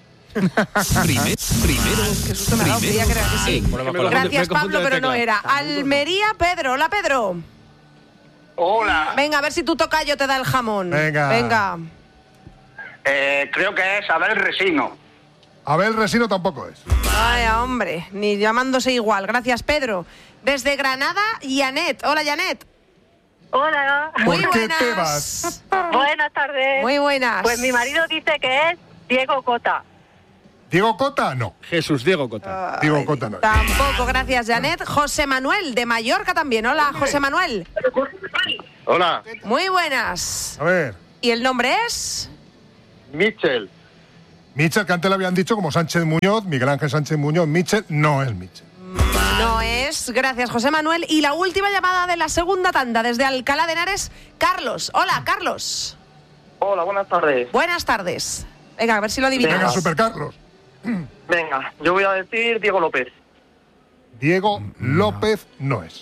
Primer, primero, Jesús, me ha dado fría, creo que sí. Gracias, Pablo, pero no era. Almería, Pedro. Hola, Pedro. Hola. Venga, a ver si tu tocayo te da el jamón. Venga. Venga. Eh, creo que es Abel Resino. Abel Resino tampoco es. Vaya, hombre, ni llamándose igual. Gracias, Pedro. Desde Granada, Janet. Hola, Janet. Hola. Muy ¿Por qué buenas. te vas? Buenas tardes. Muy buenas. Pues mi marido dice que es Diego Cota. ¿Diego Cota? No. Jesús Diego Cota. Ay, Diego Cota no. Tampoco, gracias, Janet. José Manuel, de Mallorca también. Hola, José Manuel. Hola. Muy buenas. A ver. ¿Y el nombre es? Mitchell. Mitchell, que antes le habían dicho como Sánchez Muñoz, Miguel Ángel Sánchez Muñoz. Mitchell no es Mitchell. No es. Gracias, José Manuel. Y la última llamada de la segunda tanda desde Alcalá de Henares, Carlos. Hola, Carlos. Hola, buenas tardes. Buenas tardes. Venga, a ver si lo adivinamos. Venga, Super Carlos. Venga, yo voy a decir Diego López. Diego López no es.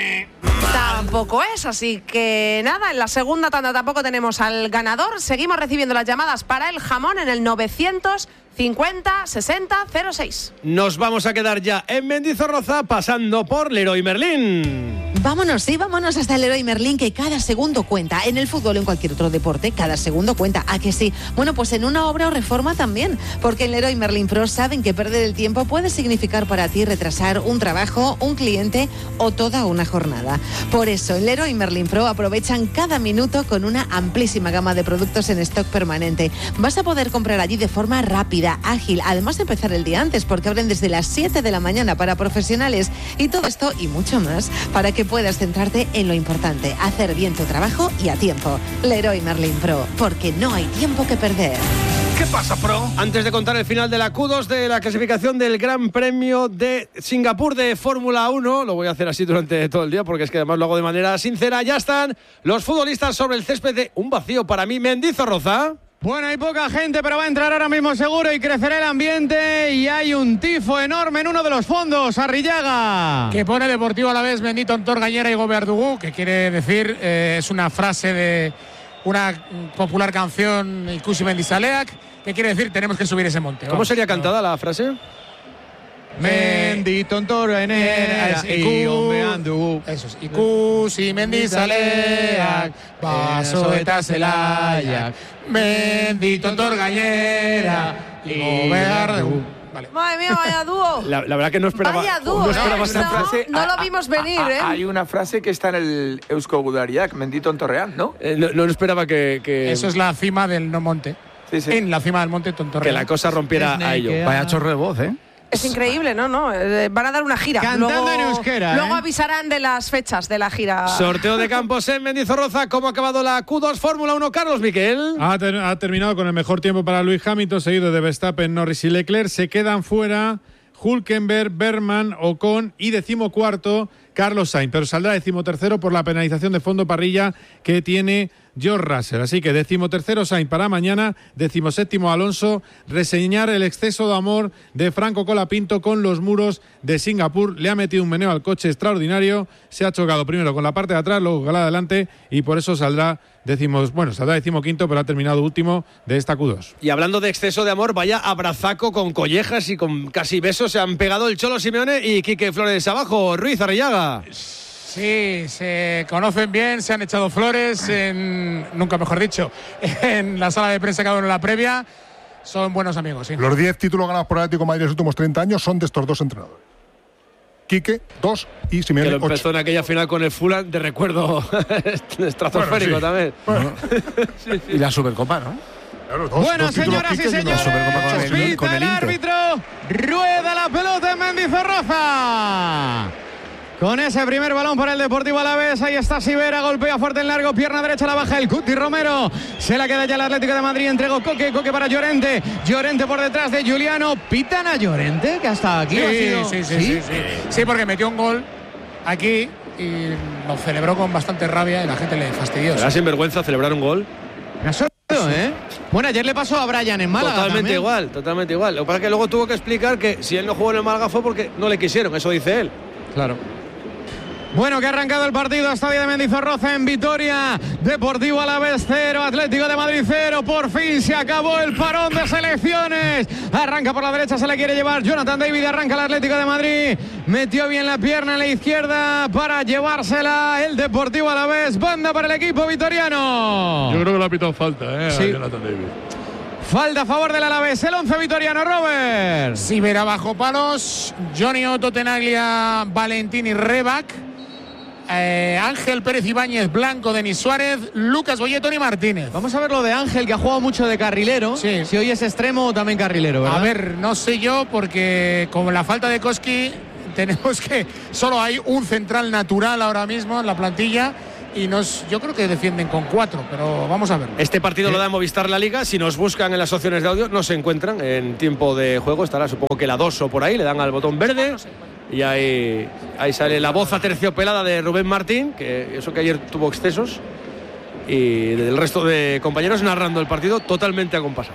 Tampoco es, así que nada, en la segunda tanda tampoco tenemos al ganador. Seguimos recibiendo las llamadas para el jamón en el novecientos cincuenta sesenta cero seis. Nos vamos a quedar ya en Mendizorroza pasando por Leroy Merlin. Vámonos, sí, vámonos hasta el Leroy Merlin, que cada segundo cuenta. En el fútbol o en cualquier otro deporte, cada segundo cuenta. ¿A que sí? Bueno, pues en una obra o reforma también, porque en Leroy Merlin Pro saben que perder el tiempo puede significar para ti retrasar un trabajo, un cliente o toda una jornada. Por eso, en Leroy Merlin Pro aprovechan cada minuto con una amplísima gama de productos en stock permanente. Vas a poder comprar allí de forma rápida, ágil, además de empezar el día antes, porque abren desde las siete de la mañana para profesionales. Y todo esto y mucho más para que puedas centrarte en lo importante, hacer bien tu trabajo y a tiempo. Leroy Merlin Pro, porque no hay tiempo que perder. ¿Qué pasa, Pro? Antes de contar el final de la Q dos de la clasificación del Gran Premio de Singapur de Fórmula uno, lo voy a hacer así durante todo el día porque es que además lo hago de manera sincera, ya están los futbolistas sobre el césped de un vacío para mí, Mendizorroza. Bueno, hay poca gente, pero va a entrar ahora mismo seguro y crecerá el ambiente. Y hay un tifo enorme en uno de los fondos, Arrillaga. Que pone Deportivo Alavés, Bendito Antor Gañera y Goberdugú, que quiere decir, eh, es una frase de una popular canción, Ikusi Mendizaleak, que quiere decir, tenemos que subir ese monte. ¿Cómo sería cantada la frase? Mendito Antor Gañera y Goberdugú. Eso es, Ikusi Mendizaleak, Baso eta Zelaiak, Bendito Antor Gañera y Goberdugú. Vale. Madre mía, vaya dúo. La, la verdad que no esperaba. Vaya dúo, no esperaba ¿eh? esta No, frase. no lo vimos venir, ¿eh? Hay una frase que está en el Eusko Gudariak, Mendito Antorreal, ¿no? Eh, no, no esperaba que, que. Eso es la cima del no monte. Sí, sí. En la cima del monte Tontorreal. Que la cosa rompiera a ello. Vaya chorro de voz, ¿eh? Es increíble, ¿no? no eh, Van a dar una gira. Cantando luego, en euskera, Luego ¿eh? avisarán de las fechas de la gira. Sorteo de campos en Mendizorroza. ¿Cómo ha acabado la Q dos Fórmula uno, Carlos Miquel? Ha, ter- ha terminado con el mejor tiempo para Lewis Hamilton, seguido de Verstappen, Norris y Leclerc. Se quedan fuera Hülkenberg, Bergman, Ocon y decimocuarto Carlos Sainz, pero saldrá decimotercero por la penalización de fondo parrilla que tiene George Russell. Así que decimotercero Sainz para mañana, decimoséptimo Alonso. Reseñar el exceso de amor de Franco Colapinto con los muros de Singapur. Le ha metido un meneo al coche extraordinario. Se ha chocado primero con la parte de atrás, luego con la de adelante y por eso saldrá decimos, bueno, saldrá decimoquinto, pero ha terminado último de esta Q dos. Y hablando de exceso de amor, vaya abrazaco con collejas y con casi besos se han pegado el Cholo Simeone y Quique Flores abajo. Ruiz, Arrillaga. Sí, se conocen bien, se han echado flores, en, nunca mejor dicho, en la sala de prensa cada uno en la previa. Son buenos amigos, sí. Los diez títulos ganados por el Atlético de Madrid en los últimos treinta años son de estos dos entrenadores. Quique, dos, y Simeone, que lo empezó ocho. en aquella final con el Fulham, de recuerdo estratosférico Bueno, sí. también. Bueno. Sí, sí. Y la Supercopa, ¿no? Claro, dos, Bueno, dos títulos señoras y Quique una señores, Supercopa con el- pita con el el Inter. árbitro, rueda la pelota en Mendizorroza. Con ese primer balón para el Deportivo Alavés, ahí está Sivera, golpea fuerte en largo, pierna derecha, la baja el Cuti Romero, se la queda ya el Atlético de Madrid, entregó Coque, Coque para Llorente, Llorente por detrás de Juliano, pitan a Llorente, que hasta aquí Sí, ha sido... sí, sí, sí, sí. Sí, porque metió un gol aquí y lo celebró con bastante rabia y la gente le fastidió. Será sinvergüenza celebrar un gol. Me ha sorprendido, ¿eh? Bueno, ayer le pasó a Brian en Málaga Totalmente también. igual, totalmente igual. Lo que pasa es que luego tuvo que explicar que si él no jugó en el Málaga fue porque no le quisieron, eso dice él. Claro. Bueno, que ha arrancado el partido hasta hoy de Mendizorroza en Vitoria. Deportivo Alavés cero, Atlético de Madrid cero. Por fin se acabó el parón de selecciones. Arranca por la derecha, se la quiere llevar Jonathan David. Arranca el Atlético de Madrid. Metió bien la pierna en la izquierda para llevársela el Deportivo Alavés. Banda para el equipo vitoriano. Yo creo que le ha pitado falta, ¿eh? Sí. A Jonathan David. Falta a favor del Alavés, el once vitoriano, Robert. Sibera bajo palos, Johnny Otto, Tenaglia, Valentini, Rebac, eh, Ángel Pérez Ibáñez, Blanco, Denis Suárez, Lucas Boyé, Tony Martínez. Vamos a ver lo de Ángel, que ha jugado mucho de carrilero. Sí. Si hoy es extremo o también carrilero, ¿verdad? A ver, no sé yo, porque con la falta de Koski tenemos que... Solo hay un central natural ahora mismo en la plantilla. Y nos, yo creo que defienden con cuatro, pero vamos a ver. Este partido lo da Movistar La Liga. Si nos buscan en las opciones de audio, no se encuentran en tiempo de juego. Estará, supongo que la dos o por ahí. Le dan al botón verde y ahí, ahí sale la voz aterciopelada de Rubén Martín, que eso que ayer tuvo excesos, y del resto de compañeros narrando el partido totalmente acompasado.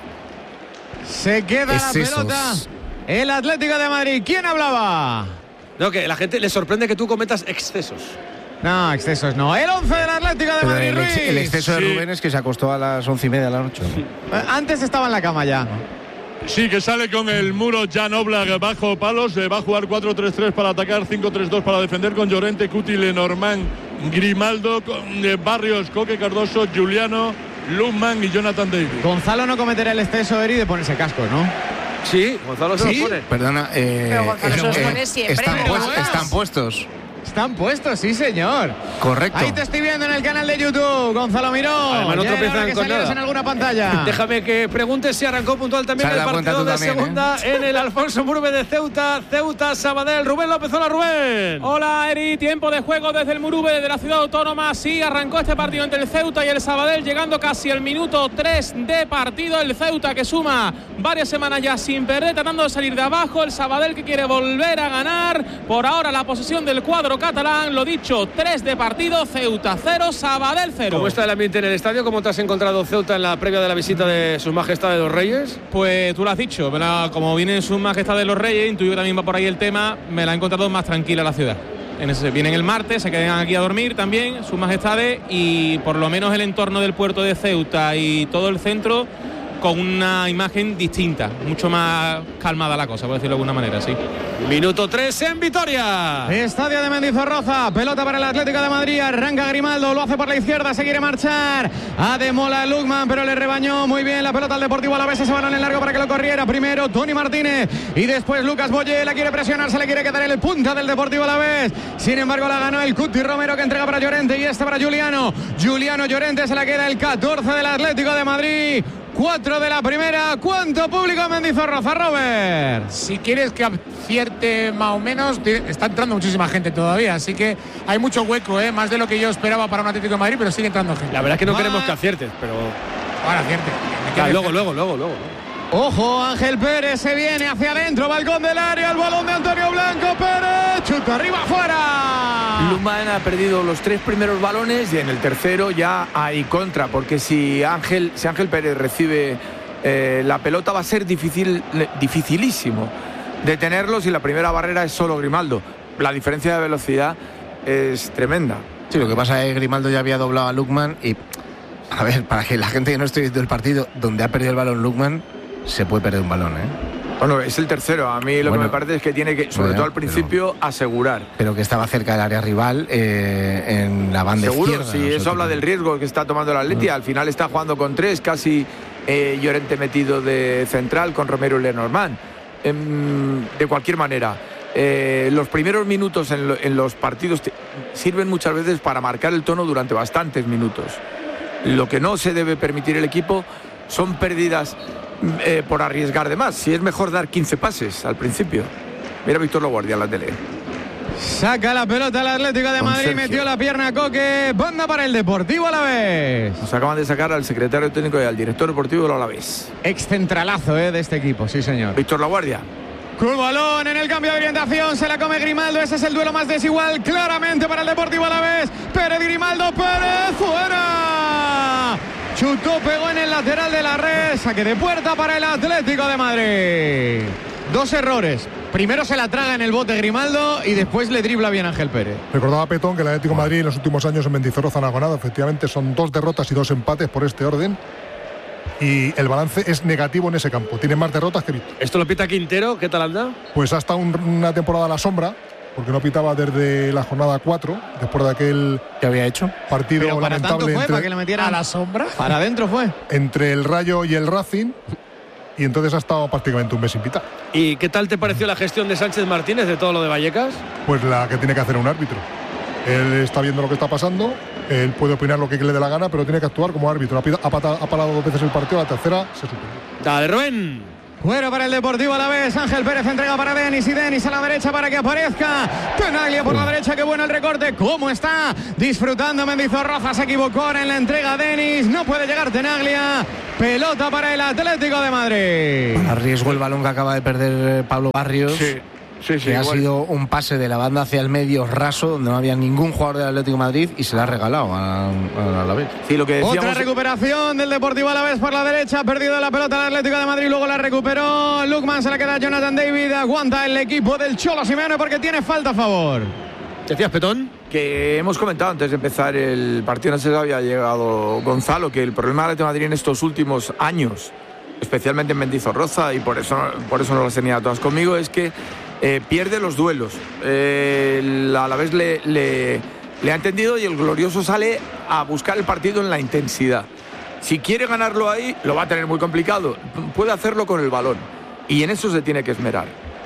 Se queda excesos. La pelota. El Atlético de Madrid. ¿Quién hablaba? No, que la gente le sorprende que tú cometas excesos. No, excesos no. El once del Atlético de Pero Madrid, el, ex, Ruiz. el exceso de Sí. Rubén es que se acostó a las once y media de la noche. Antes estaba en la cama ya. Sí, que sale con el muro Jan Oblak bajo palos. Eh, va a jugar cuatro tres tres para atacar, cinco tres dos para defender, con Llorente, Cuti, Lenormand, Grimaldo, con eh, Barrios, Coque, Cardoso, Juliano, Luzman y Jonathan Davis. Gonzalo no cometerá el exceso, Eri, de ponerse cascos, ¿no? Sí, Gonzalo se ¿Sí? los pone. Perdona, eh, Pero Gonzalo se los eh, pone siempre, están, pero pues- bueno. están puestos. Están puestos, sí, señor. Correcto. Ahí te estoy viendo en el canal de YouTube, Gonzalo Miró. Además, no Ya era tropiezan hora que con salieras nada. en alguna pantalla. Déjame que pregunte si arrancó puntual también Se ha el dado cuenta partido tú de también, segunda en el Alfonso Murube de Ceuta. Ceuta, Sabadell, Rubén López. Hola, Rubén. Hola, Eri. Tiempo de juego desde el Murube de la ciudad autónoma. Sí, arrancó este partido entre el Ceuta y el Sabadell, llegando casi al minuto tres de partido. El Ceuta, que suma varias semanas ya sin perder, tratando de salir de abajo. El Sabadell, que quiere volver a ganar. Por ahora la posesión del cuadro catalán. Lo dicho, tres de partido. Ceuta cero, Sabadell cero. ¿Cómo está el ambiente en el estadio? ¿Cómo te has encontrado Ceuta en la previa de la visita de Su Majestad de los Reyes? Pues tú lo has dicho, ¿verdad? Como viene Su Majestad de los Reyes, intuyo que también va por ahí el tema, me la he encontrado más tranquila la ciudad. En ese, vienen el martes, se quedan aquí a dormir también, Sus Majestades, y por lo menos el entorno del puerto de Ceuta y todo el centro con una imagen distinta, mucho más calmada la cosa, por decirlo de alguna manera, sí. Minuto tres en Vitoria. Estadio de Mendizorroza, pelota para el Atlético de Madrid, arranca Grimaldo, lo hace por la izquierda, se quiere marchar a Demola Lukman, pero le rebañó muy bien la pelota al Deportivo Alavés, ese balón en largo para que lo corriera, primero Tony Martínez y después Lucas Boyé, la quiere presionar, se le quiere quedar en el punta del Deportivo Alavés, sin embargo la ganó el Cuti Romero, que entrega para Llorente y este para Juliano, Juliano Llorente, se la queda el catorce del Atlético de Madrid. Cuatro de la primera. ¿Cuánto público en Mendizorroza, Robert? Si quieres que acierte más o menos, está entrando muchísima gente todavía, así que hay mucho hueco, ¿eh? Más de lo que yo esperaba para un Atlético de Madrid, pero sigue entrando gente. La verdad es que no Ah. queremos que aciertes, pero... Ahora acierte. Ah, luego, luego, luego, luego. Ojo, Ángel Pérez se viene hacia adentro, balcón del área, el balón de Antonio Blanco, Pérez, chuta arriba, fuera. Lukman ha perdido los tres primeros balones y en el tercero ya hay contra, porque si Ángel, si Ángel Pérez recibe eh, la pelota va a ser difícil, dificilísimo detenerlos, y la primera barrera es solo Grimaldo. La diferencia de velocidad es tremenda. Sí, lo que pasa es que Grimaldo ya había doblado a Lukman y, a ver, para que la gente que no esté viendo el partido donde ha perdido el balón Lukman, se puede perder un balón, ¿eh? Bueno, es el tercero. A mí lo Bueno, que me parece es que tiene que, sobre bueno, todo al principio, pero, asegurar. Pero que estaba cerca del área rival eh, en la banda Seguro, izquierda. sí, no sé eso habla qué. del riesgo que está tomando el Atleti. Al final está jugando con tres, casi eh, Llorente metido de central con Romero y Lenormand. Eh, de cualquier manera, eh, los primeros minutos en, lo, en los partidos te, sirven muchas veces para marcar el tono durante bastantes minutos. Lo que no se debe permitir el equipo son pérdidas eh, por arriesgar de más. Si es mejor dar quince pases al principio. Mira Víctor Laguardia en la tele. Saca la pelota el Atlético de Con Madrid, Sergio. metió la pierna a Coque, banda para el Deportivo Alavés. Nos acaban de sacar al secretario técnico y al director deportivo del Alavés. Excentralazo eh, de este equipo, sí señor. Víctor Laguardia. Con balón en el cambio de orientación, se la come Grimaldo, ese es el duelo más desigual claramente para el Deportivo Alavés. Pérez Grimaldo, Pérez, fuera. Chutó, pegó en el lateral de la red, saque de puerta para el Atlético de Madrid. Dos errores. Primero se la traga en el bote Grimaldo y después le dribla bien Ángel Pérez. Recordaba Petón que el Atlético de Madrid en los últimos años en Mendizorroza no ha ganado. Efectivamente son dos derrotas y dos empates por este orden. Y el balance es negativo en ese campo. Tiene más derrotas que victorias. Esto lo pita Quintero, ¿qué tal anda? Pues hasta un, una temporada a la sombra, porque no pitaba desde la jornada cuatro, después de aquel ¿Qué había hecho? partido Pero para tanto lamentable fue, entre, para que le metieran a la sombra. Para adentro fue. entre el Rayo y el Racing. y entonces ha estado prácticamente un mes sin pitar. ¿Y qué tal te pareció la gestión de Sánchez Martínez de todo lo de Vallecas? Pues la que tiene que hacer un árbitro. Él está viendo lo que está pasando, él puede opinar lo que le dé la gana, pero tiene que actuar como árbitro. Ha, ha, ha parado dos veces el partido, la tercera se suspendió. Dale, Rubén. Fuera para el Deportivo Alavés. Ángel Pérez entrega para Denis y Denis a la derecha para que aparezca Tenaglia por la derecha. Qué bueno el recorte. ¿Cómo está disfrutando Mendizorroza? Se equivocó ahora en la entrega Denis. No puede llegar Tenaglia. Pelota para el Atlético de Madrid. A riesgo el balón que acaba de perder Pablo Barrios. Sí. Sí, sí, que ha igual. sido un pase de la banda hacia el medio raso, donde no había ningún jugador del Atlético de Madrid y se la ha regalado a, a Alavés. Sí, lo que decíamos... Otra recuperación del Deportivo Alavés por la derecha. Ha perdido la pelota el Atlético de Madrid, luego la recuperó Lukman, se la queda Jonathan David. Aguanta el equipo del Cholo Simeone porque tiene falta a favor. ¿Decías, Petón? Que hemos comentado antes de empezar el partido, no sé si había llegado Gonzalo, que el problema del Atlético de Madrid en estos últimos años, especialmente en Mendizorroza, y por eso, por eso no las tenía todas conmigo, es que Eh, pierde los duelos. Eh, el Alavés le, le, le ha entendido y el glorioso sale a buscar el partido en la intensidad. Si quiere ganarlo ahí, lo va a tener muy complicado. Puede hacerlo con el balón y en eso se tiene que esmerar.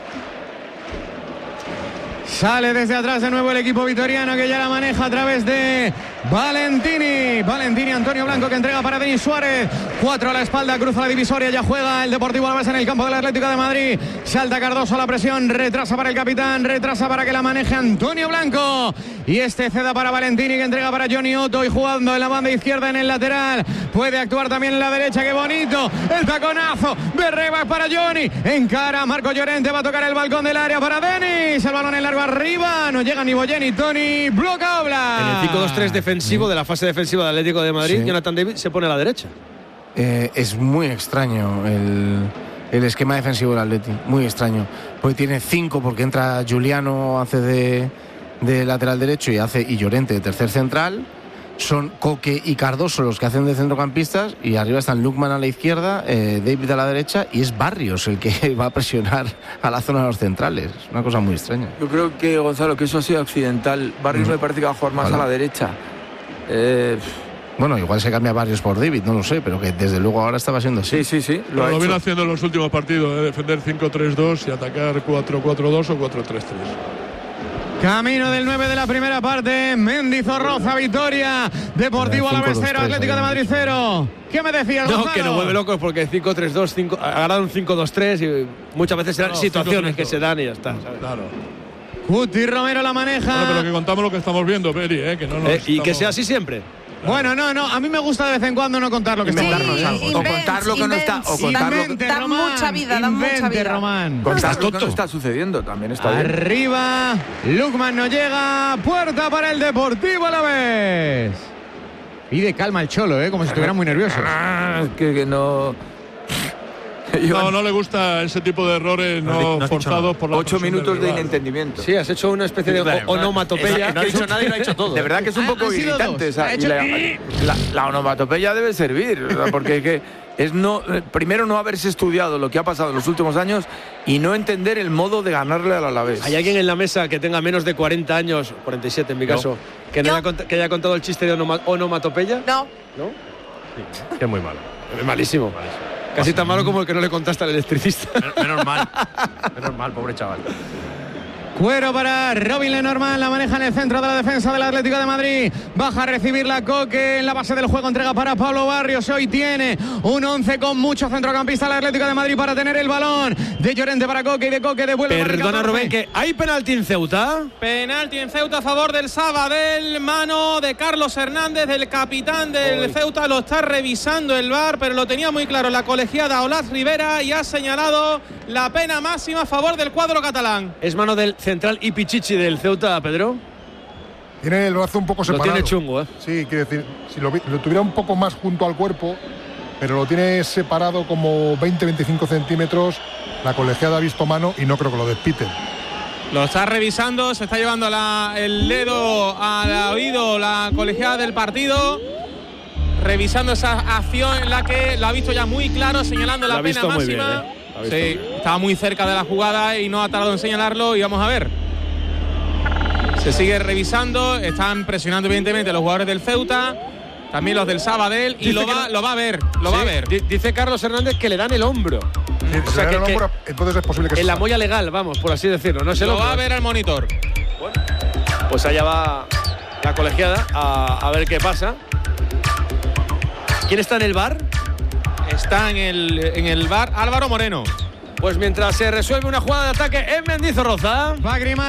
Sale desde atrás de nuevo el equipo vitoriano que ya la maneja a través de Valentini. Valentini, Antonio Blanco que entrega para Denis Suárez. Cuatro a la espalda, cruza la divisoria. Ya juega el Deportivo Alavés en el campo del Atlético de Madrid. Salta Cardoso a la presión. Retrasa para el capitán. Retrasa para que la maneje Antonio Blanco. Y este ceda para Valentini que entrega para Johnny Otto. Y jugando en la banda izquierda en el lateral. Puede actuar también en la derecha. ¡Qué bonito! El taconazo de Rebas para Johnny. Encara Marco Llorente. Va a tocar el balcón del área para Denis. El balón en largo arriba. No llega ni Boyen ni Tony. Bloca Oblak. En el cinco dos tres defensivo, de la fase defensiva del Atlético de Madrid, sí. Jonathan David se pone a la derecha. Eh, es muy extraño el, el esquema defensivo del Atleti. Muy extraño. Porque tiene cinco, porque entra Juliano, hace de, de lateral derecho y hace y Llorente de tercer central. Son Coque y Cardoso los que hacen de centrocampistas y arriba están Lukman a la izquierda, eh, David a la derecha y es Barrios el que va a presionar a la zona de los centrales. Es una cosa muy extraña. Yo creo que, Gonzalo, que eso ha sido accidental. Barrios mm. me parece que va a jugar más vale. a la derecha. Eh... Bueno, igual se cambia Barrios por David, no lo sé, pero que desde luego ahora estaba siendo así. Sí, sí, sí. Lo, lo, lo viene haciendo en los últimos partidos, ¿eh? Defender cinco tres dos y atacar cuatro cuatro dos o cuatro tres tres. Camino del nueve de la primera parte. Mendizorroza, victoria. Deportivo Alavés cero, Atlético de Madrid cero. ¿Qué me decías, No, Gonzalo? que nos vuelve locos porque cinco tres dos, ha ganado un cinco dos tres y muchas veces serán no, situaciones que se dan y ya está, ¿sabes? Claro. Cuti Romero la maneja. Bueno, pero que contamos lo que estamos viendo, Peri, ¿eh? Que no nos eh, estamos... Y que sea así siempre. Bueno, no, no, a mí me gusta de vez en cuando no contar lo que sí, está o contar lo que no está o contar lo que da mucha vida, da mucha vida. Román. Contar lo que no está sucediendo también está bien. Arriba, Lukman no llega, puerta para el Deportivo Alavés. Pide calma el Cholo, eh, como si estuviera muy nervioso. que, que no No, no le gusta ese tipo de errores no, no forzados por la ocho minutos de inentendimiento. Sí, has hecho una especie de claro, onomatopeya. No ha dicho nadie, no ha hecho todo. De verdad que es un poco irritante. O sea, la, la, la onomatopeya debe servir, porque que es no primero no haberse estudiado lo que ha pasado en los últimos años y no entender el modo de ganarle al Alavés. ¿Hay alguien en la mesa que tenga menos de cuarenta años, cuarenta y siete en mi caso, no. que, no haya, que haya contado el chiste de onoma, onomatopeya? No. ¿No? Sí, que es muy malo. Es malísimo. malísimo. Casi tan malo como el que no le contaste al electricista. Menos mal. Menos mal, pobre chaval. Cuero para Robin Lenormand, la maneja en el centro de la defensa del Atlético de Madrid. Baja a recibir la Coque en la base del juego, entrega para Pablo Barrios. Hoy tiene un once con muchos centrocampistas el Atlético de Madrid para tener el balón. De Llorente para Coque y de Coque devuelve. Perdona, Rubén, que hay penalti en Ceuta. Penalti en Ceuta a favor del Sabadell, mano de Carlos Hernández, del capitán del Uy. Ceuta. Lo está revisando el V A R, pero lo tenía muy claro la colegiada Olaz Rivera y ha señalado la pena máxima a favor del cuadro catalán. Es mano del central y Pichichi del Ceuta, Pedro. Tiene el brazo un poco separado. Lo tiene chungo, ¿eh? Sí, quiere decir, si lo, lo tuviera un poco más junto al cuerpo, pero lo tiene separado como veinte a veinticinco centímetros. La colegiada ha visto mano y no creo que lo despiten. Lo está revisando, se está llevando la, el dedo al oído la colegiada del partido. Revisando esa acción en la que lo ha visto ya muy claro, señalando la pena máxima. Bien, ¿eh? Sí, estaba muy cerca de la jugada y no ha tardado en señalarlo y vamos a ver. Se sigue revisando, están presionando evidentemente los jugadores del Ceuta también los del Sabadell, y Dice lo que va, no- lo va a ver, lo Sí, va a ver. di- Dice Carlos Hernández que le dan el hombro. Si O se sea, da que- el que- hombro, entonces es posible que En se la salga. molla legal, vamos, por así decirlo. No es el Lo hombro. va a ver al monitor. Pues allá va la colegiada a, a ver qué pasa. ¿Quién está en el bar? Está en el, en el bar Álvaro Moreno. Pues mientras se resuelve una jugada de ataque en Mendizorroza. Va a Grimaldo.